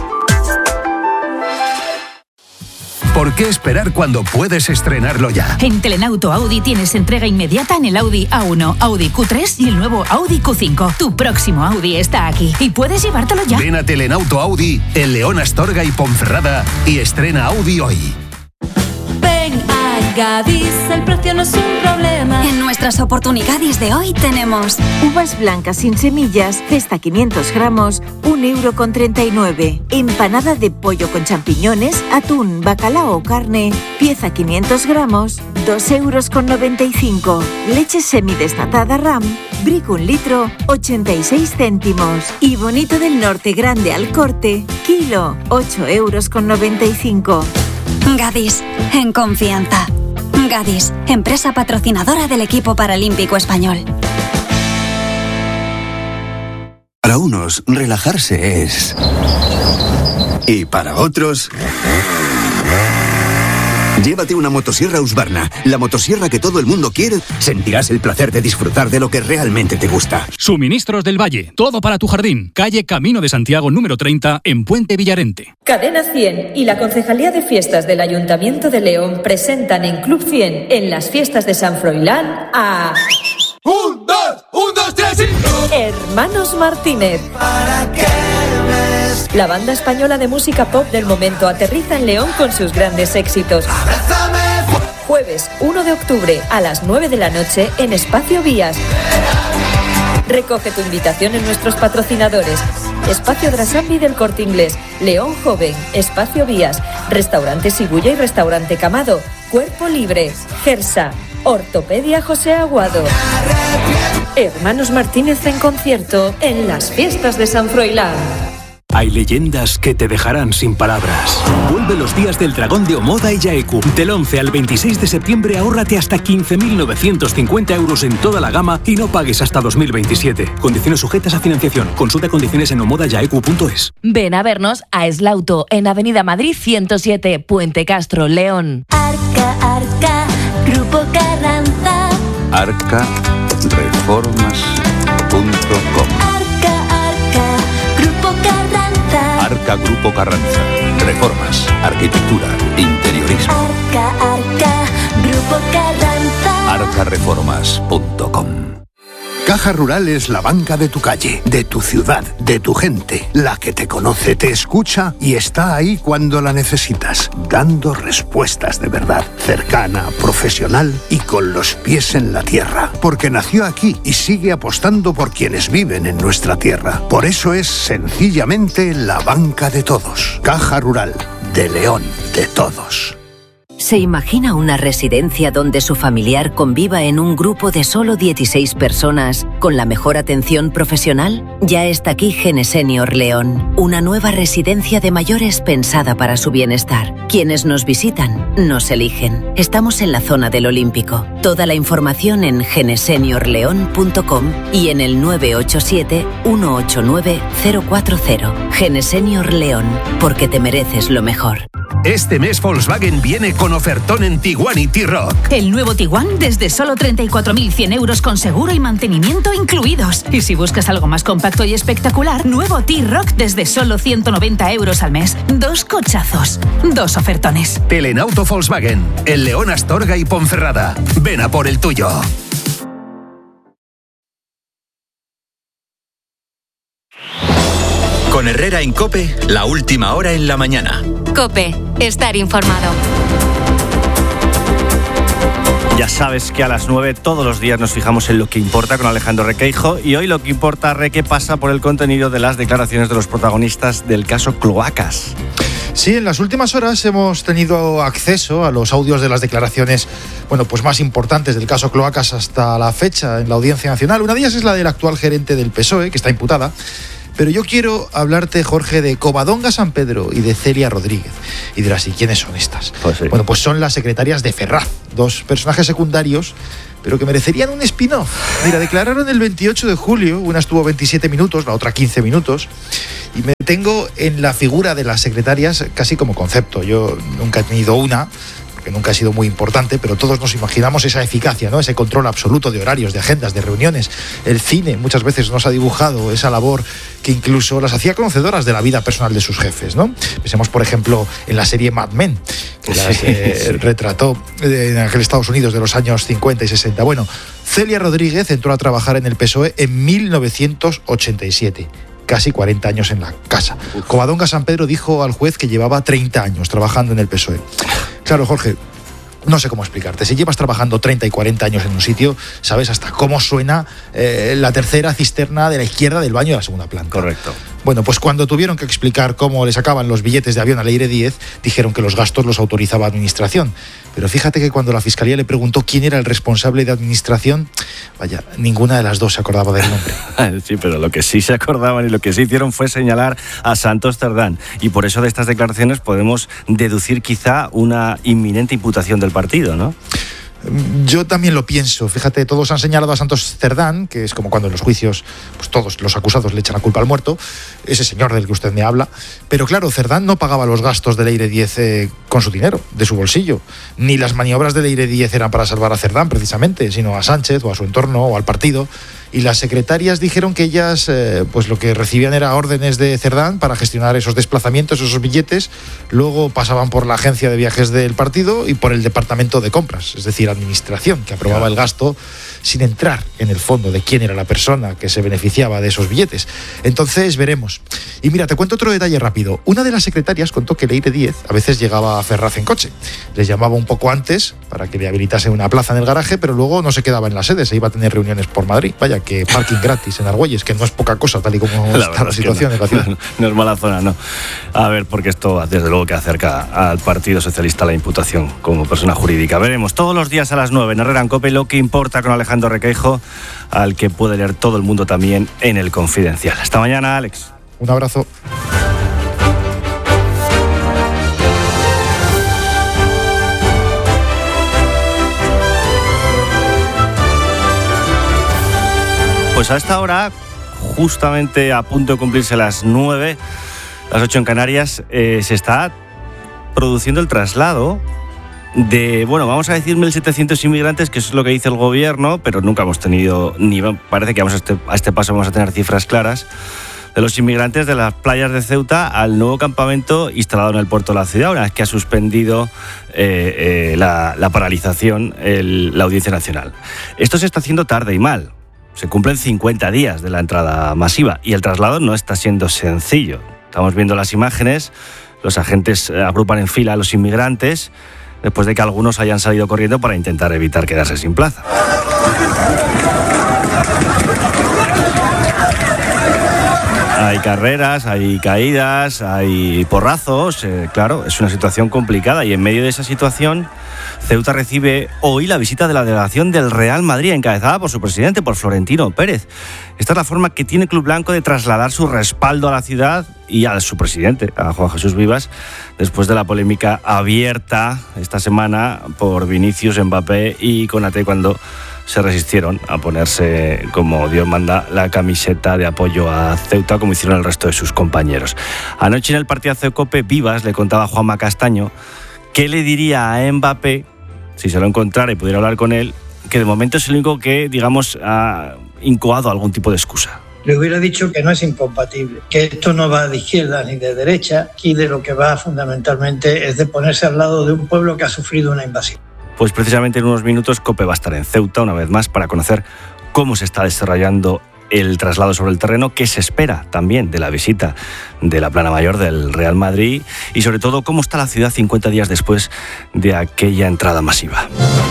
¿Por qué esperar cuando puedes estrenarlo ya? En Telenauto Audi tienes entrega inmediata en el Audi A1, Audi Q3 y el nuevo Audi Q5. Tu próximo Audi está aquí y puedes llevártelo ya. Ven a Telenauto Audi en León, Astorga y Ponferrada y estrena Audi hoy. Ven a Gadis, el precio no es un problema. En nuestras oportunidades de hoy tenemos uvas blancas sin semillas, cesta 500 gramos, 1,39 €. Empanada de pollo con champiñones, atún, bacalao o carne, pieza 500 gramos, 2,95 €. Leche semidesnatada RAM, Brick 1 litro, 86 céntimos. Y Bonito del Norte grande al corte, kilo, 8,95 €. Gadis, en confianza. Gadis, empresa patrocinadora del equipo paralímpico español. Para unos, relajarse es... Y para otros... Llévate una motosierra Husqvarna, la motosierra que todo el mundo quiere. Sentirás el placer de disfrutar de lo que realmente te gusta. Suministros del Valle, todo para tu jardín. Calle Camino de Santiago número 30 en Puente Villarente. Cadena 100 y la Concejalía de Fiestas del Ayuntamiento de León presentan en Club 100 en las fiestas de San Froilán a... ¡Un, dos, tres y... Hermanos Martínez. ¿Para qué ves? La banda española de música pop del momento aterriza en León con sus grandes éxitos. ¡Abrázame! Jueves 1 de octubre a las 9 de la noche en Espacio Vías. Recoge tu invitación en nuestros patrocinadores: Espacio Drasambi del Corte Inglés, León Joven, Espacio Vías, Restaurante Sigulla y Restaurante Camado, Cuerpo Libre, Gersa, Ortopedia José Aguado. Hermanos Martínez en concierto en las fiestas de San Froilán. Hay leyendas que te dejarán sin palabras. Vuelve los días del dragón de Omoda y Yaeku. Del 11 al 26 de septiembre ahórrate hasta 15.950 € en toda la gama y no pagues hasta 2027. Condiciones sujetas a financiación. Consulta condiciones en omodayaeku.es. Ven a vernos a Eslauto en Avenida Madrid 107, Puente Castro, León. Arca, Grupo Carranza. Arcareformas.com. Arca Grupo Carranza. Reformas, arquitectura, interiorismo. Arca, Grupo Carranza. Arcareformas.com. Caja Rural es la banca de tu calle, de tu ciudad, de tu gente, la que te conoce, te escucha y está ahí cuando la necesitas, dando respuestas de verdad, cercana, profesional y con los pies en la tierra, porque nació aquí y sigue apostando por quienes viven en nuestra tierra. Por eso es sencillamente la banca de todos. Caja Rural, de León, de todos. ¿Se imagina una residencia donde su familiar conviva en un grupo de solo 16 personas con la mejor atención profesional? Ya está aquí Genesenior León, una nueva residencia de mayores pensada para su bienestar. Quienes nos visitan, nos eligen. Estamos en la zona del Olímpico. Toda la información en geneseniorleón.com y en el 987-189-040. Genesenior León, porque te mereces lo mejor. Este mes Volkswagen viene con ofertón en Tiguan y T-Roc. El nuevo Tiguan desde solo 34.100 euros con seguro y mantenimiento incluidos. Y si buscas algo más compacto y espectacular, nuevo T-Roc desde solo 190 euros al mes. 2 cochazos, 2 ofertones. Telenauto Volkswagen, en León, Astorga y Ponferrada. Ven a por el tuyo. Con Herrera en COPE, la última hora en la mañana. COPE, estar informado. Ya sabes que a las 9 todos los días nos fijamos en lo que importa con Alejandro Requeijo, y hoy lo que importa, Reque, pasa por el contenido de las declaraciones de los protagonistas del caso Cloacas. Sí, en las últimas horas hemos tenido acceso a los audios de las declaraciones, pues más importantes del caso Cloacas hasta la fecha en la Audiencia Nacional. Una de ellas es la del actual gerente del PSOE, que está imputada. Pero yo quiero hablarte, Jorge, de Covadonga San Pedro y de Celia Rodríguez. Y dirás, ¿y quiénes son estas? Pues sí. Pues son las secretarias de Ferraz, 2 personajes secundarios, pero que merecerían un spin-off. Mira, declararon el 28 de julio, una estuvo 27 minutos, la otra 15 minutos, y me detengo en la figura de las secretarias casi como concepto. Yo nunca he tenido una, que nunca ha sido muy importante, pero todos nos imaginamos esa eficacia, ¿no? Ese control absoluto de horarios, de agendas, de reuniones. El cine muchas veces nos ha dibujado esa labor que incluso las hacía conocedoras de la vida personal de sus jefes, ¿no? Pensemos, por ejemplo, en la serie Mad Men, que las retrató en aquel Estados Unidos de los años 50 y 60. Bueno, Celia Rodríguez entró a trabajar en el PSOE en 1987. Casi 40 años en la casa. Covadonga San Pedro dijo al juez que llevaba 30 años trabajando en el PSOE. Claro, Jorge, no sé cómo explicarte. Si llevas trabajando 30 y 40 años en un sitio, sabes hasta cómo suena la tercera cisterna de la izquierda del baño de la segunda planta. Correcto. Bueno, pues cuando tuvieron que explicar cómo le sacaban los billetes de avión a Leire Díez, dijeron que los gastos los autorizaba Administración. Pero fíjate que cuando la Fiscalía le preguntó quién era el responsable de Administración, vaya, ninguna de las dos se acordaba del nombre. Sí, pero lo que sí se acordaban y lo que sí hicieron fue señalar a Santos Cerdán. Y por eso de estas declaraciones podemos deducir quizá una inminente imputación del partido, ¿no? Yo también lo pienso. Fíjate, todos han señalado a Santos Cerdán, que es como cuando en los juicios todos los acusados le echan la culpa al muerto, ese señor del que usted me habla. Pero claro, Cerdán no pagaba los gastos de Leire Díez con su dinero, de su bolsillo. Ni las maniobras de Leire Díez eran para salvar a Cerdán, precisamente, sino a Sánchez o a su entorno o al partido. Y las secretarias dijeron que ellas lo que recibían era órdenes de Cerdán para gestionar esos desplazamientos, esos billetes. Luego pasaban por la agencia de viajes del partido y por el departamento de compras, es decir, Administración, que aprobaba el gasto sin entrar en el fondo de quién era la persona que se beneficiaba de esos billetes. Entonces veremos. Y mira, te cuento otro detalle rápido. Una de las secretarias contó que Leire Díez a veces llegaba a Ferraz en coche. Les llamaba un poco antes para que le habilitase una plaza en el garaje, pero luego no se quedaba en la sede, se iba a tener reuniones por Madrid. Vaya, que parking gratis en Argüelles, que no es poca cosa, tal y como está la situación de la ciudad. No es mala zona, no. A ver, porque esto desde luego que acerca al Partido Socialista la imputación como persona jurídica. Veremos todos los días a las 9 en Herrera en COPE, lo que importa, con Alejandro Requeijo, al que puede leer todo el mundo también en El Confidencial. Hasta mañana, Alex. Un abrazo. Pues a esta hora, justamente a punto de cumplirse las 9, las 8 en Canarias, se está produciendo el traslado de, vamos a decir 1.700 inmigrantes, que eso es lo que dice el gobierno, pero nunca hemos tenido, ni parece que a este paso vamos a tener cifras claras, de los inmigrantes de las playas de Ceuta al nuevo campamento instalado en el puerto de la ciudad, una vez que ha suspendido la paralización la Audiencia Nacional. Esto se está haciendo tarde y mal. Se cumplen 50 días de la entrada masiva y el traslado no está siendo sencillo. Estamos viendo las imágenes, los agentes agrupan en fila a los inmigrantes después de que algunos hayan salido corriendo para intentar evitar quedarse sin plaza. Hay carreras, hay caídas, hay porrazos, claro, es una situación complicada y en medio de esa situación Ceuta recibe hoy la visita de la delegación del Real Madrid, encabezada por su presidente, por Florentino Pérez. Esta es la forma que tiene Club Blanco de trasladar su respaldo a la ciudad y a su presidente, a Juan Jesús Vivas, después de la polémica abierta esta semana por Vinicius, Mbappé y Konaté cuando se resistieron a ponerse, como Dios manda, la camiseta de apoyo a Ceuta, como hicieron el resto de sus compañeros. Anoche en el partidazo de COPE Vivas le contaba a Juanma Castaño qué le diría a Mbappé, si se lo encontrara y pudiera hablar con él, que de momento es el único que, digamos, ha incoado algún tipo de excusa. Le hubiera dicho que no es incompatible, que esto no va de izquierda ni de derecha, y de lo que va fundamentalmente es de ponerse al lado de un pueblo que ha sufrido una invasión. Pues precisamente en unos minutos COPE va a estar en Ceuta una vez más para conocer cómo se está desarrollando el traslado sobre el terreno, qué se espera también de la visita de la plana mayor del Real Madrid y sobre todo cómo está la ciudad 50 días después de aquella entrada masiva.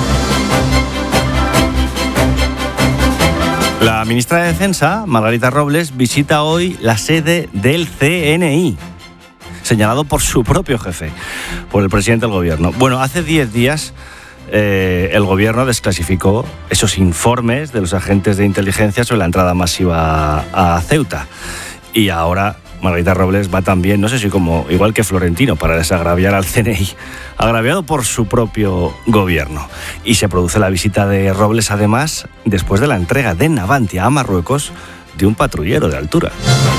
La ministra de Defensa, Margarita Robles, visita hoy la sede del CNI, señalado por su propio jefe, por el presidente del gobierno. Bueno, hace 10 días el gobierno desclasificó esos informes de los agentes de inteligencia sobre la entrada masiva a Ceuta. Y ahora Margarita Robles va también, no sé si como igual que Florentino, para desagraviar al CNI, agraviado por su propio gobierno. Y se produce la visita de Robles, además, después de la entrega de Navantia a Marruecos de un patrullero de altura.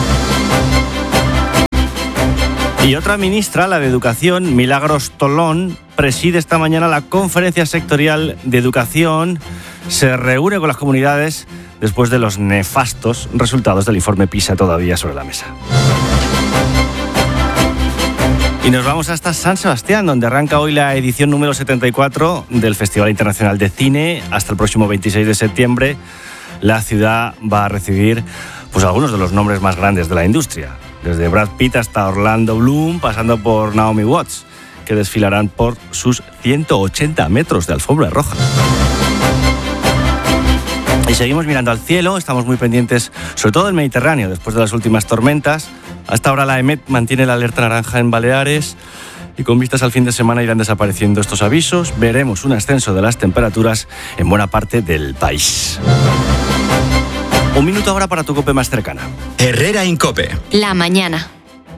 Y otra ministra, la de Educación, Milagros Tolón, preside esta mañana la Conferencia Sectorial de Educación. Se reúne con las comunidades después de los nefastos resultados del informe PISA todavía sobre la mesa. Y nos vamos hasta San Sebastián, donde arranca hoy la edición número 74 del Festival Internacional de Cine. Hasta el próximo 26 de septiembre, la ciudad va a recibir pues algunos de los nombres más grandes de la industria. Desde Brad Pitt hasta Orlando Bloom, pasando por Naomi Watts, que desfilarán por sus 180 metros de alfombra roja. Y seguimos mirando al cielo, estamos muy pendientes, sobre todo del Mediterráneo, después de las últimas tormentas. Hasta ahora la EMET mantiene la alerta naranja en Baleares y con vistas al fin de semana irán desapareciendo estos avisos. Veremos un ascenso de las temperaturas en buena parte del país. Un minuto ahora para tu COPE más cercana. Herrera Incope. La mañana.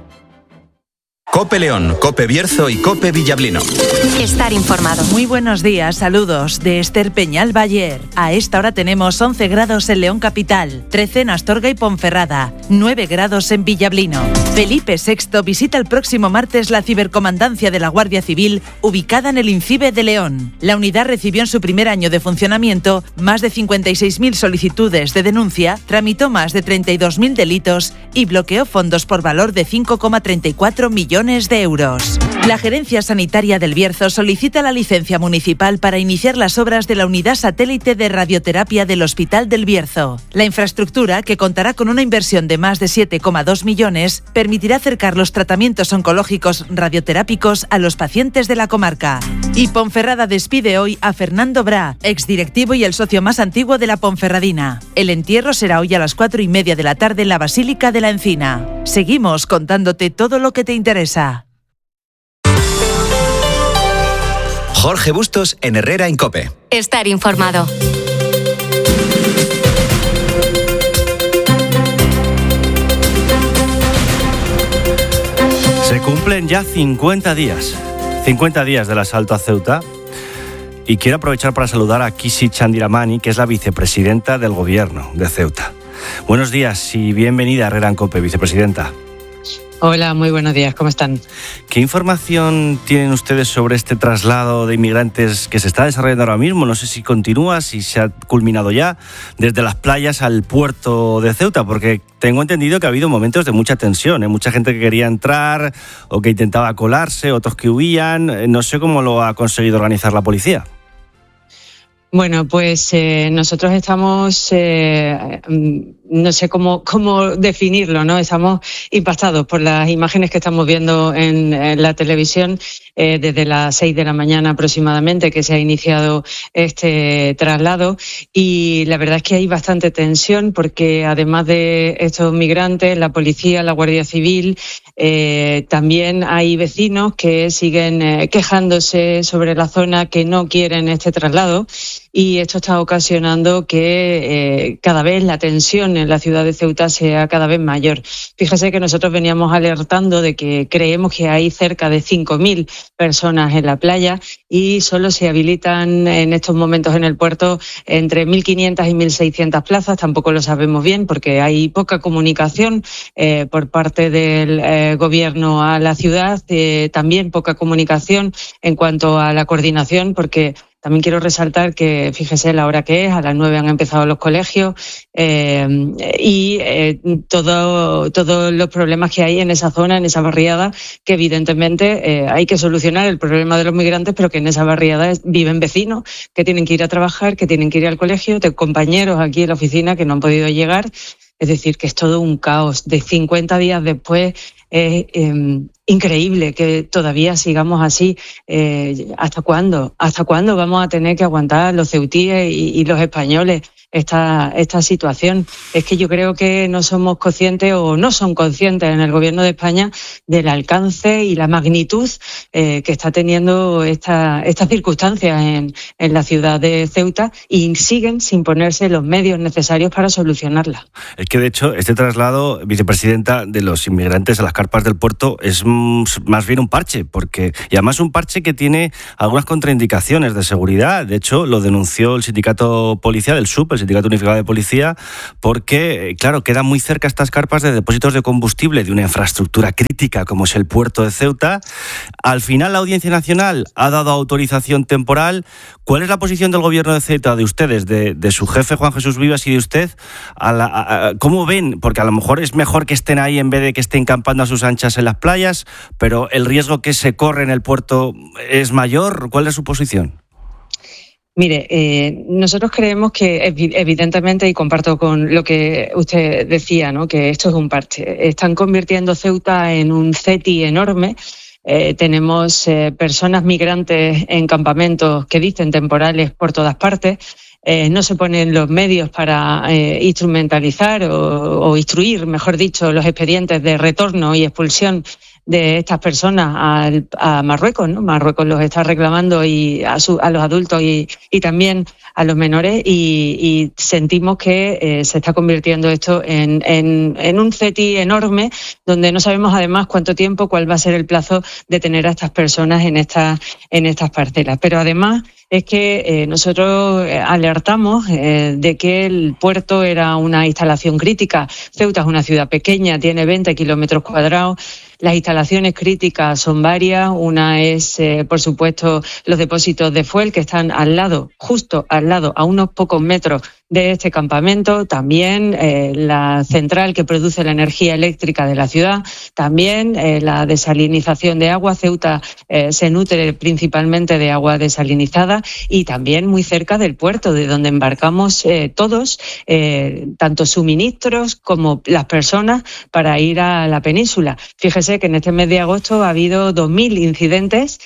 COPE León, COPE Bierzo y COPE Villablino. Estar informado. Muy buenos días, saludos de Esther Peñal Bayer. A esta hora tenemos 11 grados en León Capital, 13 en Astorga y Ponferrada, 9 grados en Villablino. Felipe VI visita el próximo martes la cibercomandancia de la Guardia Civil, ubicada en el INCIBE de León. La unidad recibió en su primer año de funcionamiento más de 56.000 solicitudes de denuncia, tramitó más de 32.000 delitos y bloqueó fondos por valor de 5,34 millones de euros. La Gerencia Sanitaria del Bierzo solicita la licencia municipal para iniciar las obras de la unidad satélite de radioterapia del Hospital del Bierzo. La infraestructura, que contará con una inversión de más de 7,2 millones, permitirá acercar los tratamientos oncológicos radioterápicos a los pacientes de la comarca. Y Ponferrada despide hoy a Fernando Bra, exdirectivo y el socio más antiguo de la Ponferradina. El entierro será hoy a las 4:30 de la tarde en la Basílica de la Encina. Seguimos contándote todo lo que te interesa. Jorge Bustos en Herrera Incope. Estar informado. Se cumplen ya 50 días. 50 días del asalto a Ceuta. Y quiero aprovechar para saludar a Kisi Chandiramani, que es la vicepresidenta del gobierno de Ceuta. Buenos días y bienvenida a Herrera Incope, vicepresidenta. Hola, muy buenos días, ¿cómo están? ¿Qué información tienen ustedes sobre este traslado de inmigrantes que se está desarrollando ahora mismo? No sé si continúa, si se ha culminado ya, desde las playas al puerto de Ceuta, porque tengo entendido que ha habido momentos de mucha tensión, mucha gente que quería entrar o que intentaba colarse, otros que huían. No sé cómo lo ha conseguido organizar la policía. Bueno, pues nosotros estamos, no sé cómo definirlo, ¿no? Estamos impactados por las imágenes que estamos viendo en la televisión desde las 6 de la mañana aproximadamente que se ha iniciado este traslado, y la verdad es que hay bastante tensión porque además de estos migrantes, la policía, la Guardia Civil, también hay vecinos que siguen quejándose sobre la zona, que no quieren este traslado. y esto está ocasionando que cada vez la tensión en la ciudad de Ceuta sea cada vez mayor. Fíjese que nosotros veníamos alertando de que creemos que hay cerca de 5.000 personas en la playa y solo se habilitan en estos momentos en el puerto entre 1.500 y 1.600 plazas. Tampoco lo sabemos bien porque hay poca comunicación por parte del gobierno a la ciudad, también poca comunicación en cuanto a la coordinación, porque también quiero resaltar que, fíjese la hora que es, a las 9 han empezado los colegios y todos los problemas que hay en esa zona, en esa barriada, que evidentemente hay que solucionar el problema de los migrantes, pero que en esa barriada viven vecinos que tienen que ir a trabajar, que tienen que ir al colegio, de compañeros aquí en la oficina que no han podido llegar. Es decir, que es todo un caos. De 50 días después es increíble que todavía sigamos así. ¿Hasta cuándo? ¿Hasta cuándo vamos a tener que aguantar los ceutíes y los españoles esta situación? Es que yo creo que no somos conscientes o no son conscientes en el gobierno de España del alcance y la magnitud que está teniendo estas circunstancias en la ciudad de Ceuta, y siguen sin ponerse los medios necesarios para solucionarla. Es que de hecho este traslado, vicepresidenta, de los inmigrantes a las carpas del puerto es más bien un parche, y además un parche que tiene algunas contraindicaciones de seguridad. De hecho, lo denunció el sindicato policial, el SUP, el Sindicato Unificado de Policía, porque, claro, quedan muy cerca estas carpas de depósitos de combustible de una infraestructura crítica como es el puerto de Ceuta. Al final, la Audiencia Nacional ha dado autorización temporal. ¿Cuál es la posición del gobierno de Ceuta, de ustedes, de su jefe Juan Jesús Vivas y de usted? ¿Cómo ven? Porque a lo mejor es mejor que estén ahí en vez de que estén campando a sus anchas en las playas, pero el riesgo que se corre en el puerto es mayor. ¿Cuál es su posición? Mire, nosotros creemos que evidentemente, y comparto con lo que usted decía, ¿no?, que esto es un parche. Están convirtiendo Ceuta en un CETI enorme. Tenemos personas migrantes en campamentos que dicen temporales por todas partes. No se ponen los medios para instrumentalizar o instruir, mejor dicho, los expedientes de retorno y expulsión de estas personas a Marruecos, ¿no? Marruecos los está reclamando y a los adultos y también a los menores, y sentimos que se está convirtiendo esto en un CETI enorme, donde no sabemos además cuánto tiempo, cuál va a ser el plazo de tener a estas personas en estas parcelas. Pero además es que nosotros alertamos de que el puerto era una instalación crítica. Ceuta es una ciudad pequeña, tiene 20 kilómetros cuadrados. Las instalaciones críticas son varias. Una es, por supuesto, los depósitos de fuel que están al lado, justo al lado, a unos pocos metros de este campamento. También la central que produce la energía eléctrica de la ciudad. También la desalinización de agua. Ceuta se nutre principalmente de agua desalinizada, y también muy cerca del puerto, de donde embarcamos todos, tanto suministros como las personas, para ir a la península. Fíjese que en este mes de agosto ha habido 2.000 incidentes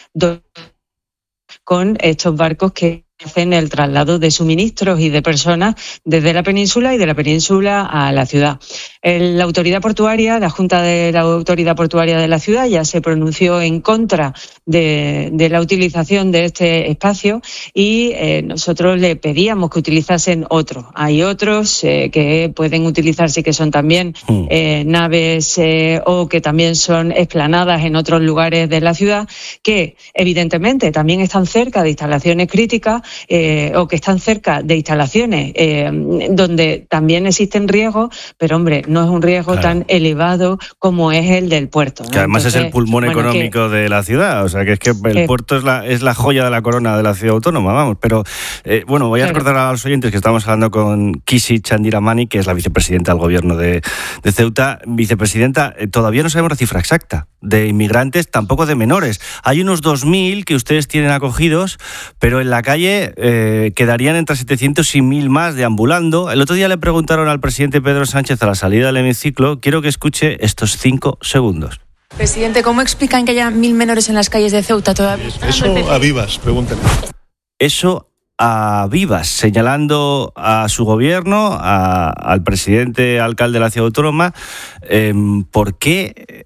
con estos barcos que hacen el traslado de suministros y de personas desde la península y de la península a la ciudad. La autoridad portuaria, la Junta de la Autoridad Portuaria de la ciudad, ya se pronunció en contra de la utilización de este espacio, y nosotros le pedíamos que utilizasen otro. Hay otros que pueden utilizarse y que son también naves o que también son explanadas en otros lugares de la ciudad, que evidentemente también están cerca de instalaciones críticas o que están cerca de instalaciones donde también existen riesgos, pero hombre, no es un riesgo tan elevado como es el del puerto, ¿no? Que además es el pulmón económico de la ciudad, o sea que es que el puerto es la joya de la corona de la ciudad autónoma, vamos. Pero voy a recordar a los oyentes que estamos hablando con Kisi Chandiramani, que es la vicepresidenta del gobierno de Ceuta. Vicepresidenta, todavía no sabemos la cifra exacta de inmigrantes, tampoco de menores. Hay unos 2.000 que ustedes tienen acogidos, pero en la calle quedarían entre 700 y 1.000 más deambulando. El otro día le preguntaron al presidente Pedro Sánchez a la salida del hemiciclo. Quiero que escuche estos 5 segundos. Presidente, ¿cómo explican que haya 1.000 menores en las calles de Ceuta todavía? Eso a Vivas, pregúntale. Eso a Vivas, señalando a su gobierno, al presidente alcalde de la ciudad autónoma. ¿Por qué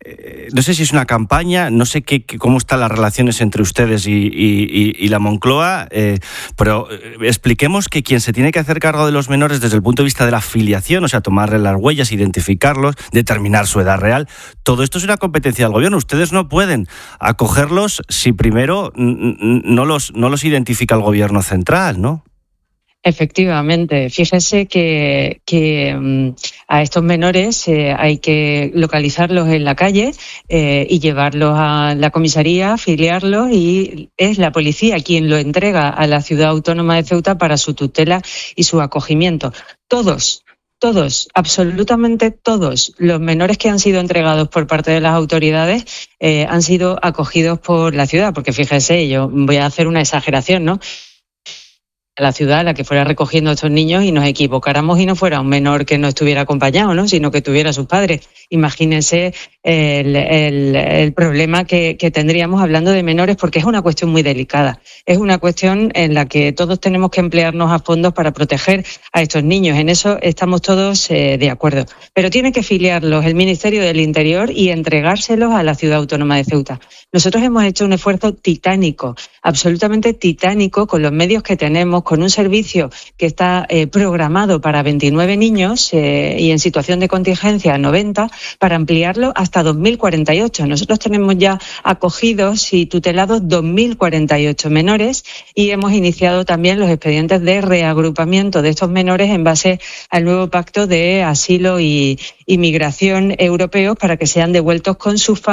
no sé si es una campaña, no sé cómo están las relaciones entre ustedes y la Moncloa, pero expliquemos que quien se tiene que hacer cargo de los menores desde el punto de vista de la filiación, o sea, tomarle las huellas, identificarlos, determinar su edad real, todo esto es una competencia del gobierno. Ustedes no pueden acogerlos si primero no los identifica el gobierno central, ¿no? Efectivamente, fíjese que a estos menores hay que localizarlos en la calle y llevarlos a la comisaría, filiarlos, y es la policía quien lo entrega a la Ciudad Autónoma de Ceuta para su tutela y su acogimiento. Todos, absolutamente todos los menores que han sido entregados por parte de las autoridades han sido acogidos por la ciudad, porque fíjese, yo voy a hacer una exageración, ¿no? La ciudad a la que fuera recogiendo a estos niños y nos equivocáramos y no fuera un menor que no estuviera acompañado, ¿no? Sino que tuviera a sus padres. Imagínense el problema que tendríamos hablando de menores, porque es una cuestión muy delicada. Es una cuestión en la que todos tenemos que emplearnos a fondo para proteger a estos niños. En eso estamos todos de acuerdo. Pero tiene que filiarlos el Ministerio del Interior y entregárselos a la Ciudad Autónoma de Ceuta. Nosotros hemos hecho un esfuerzo titánico, absolutamente titánico, con los medios que tenemos, con un servicio que está programado para 29 niños y en situación de contingencia 90, para ampliarlo hasta 2048. Nosotros tenemos ya acogidos y tutelados 2.048 menores y hemos iniciado también los expedientes de reagrupamiento de estos menores en base al nuevo Pacto de Asilo y Migración Europeo para que sean devueltos con sus familias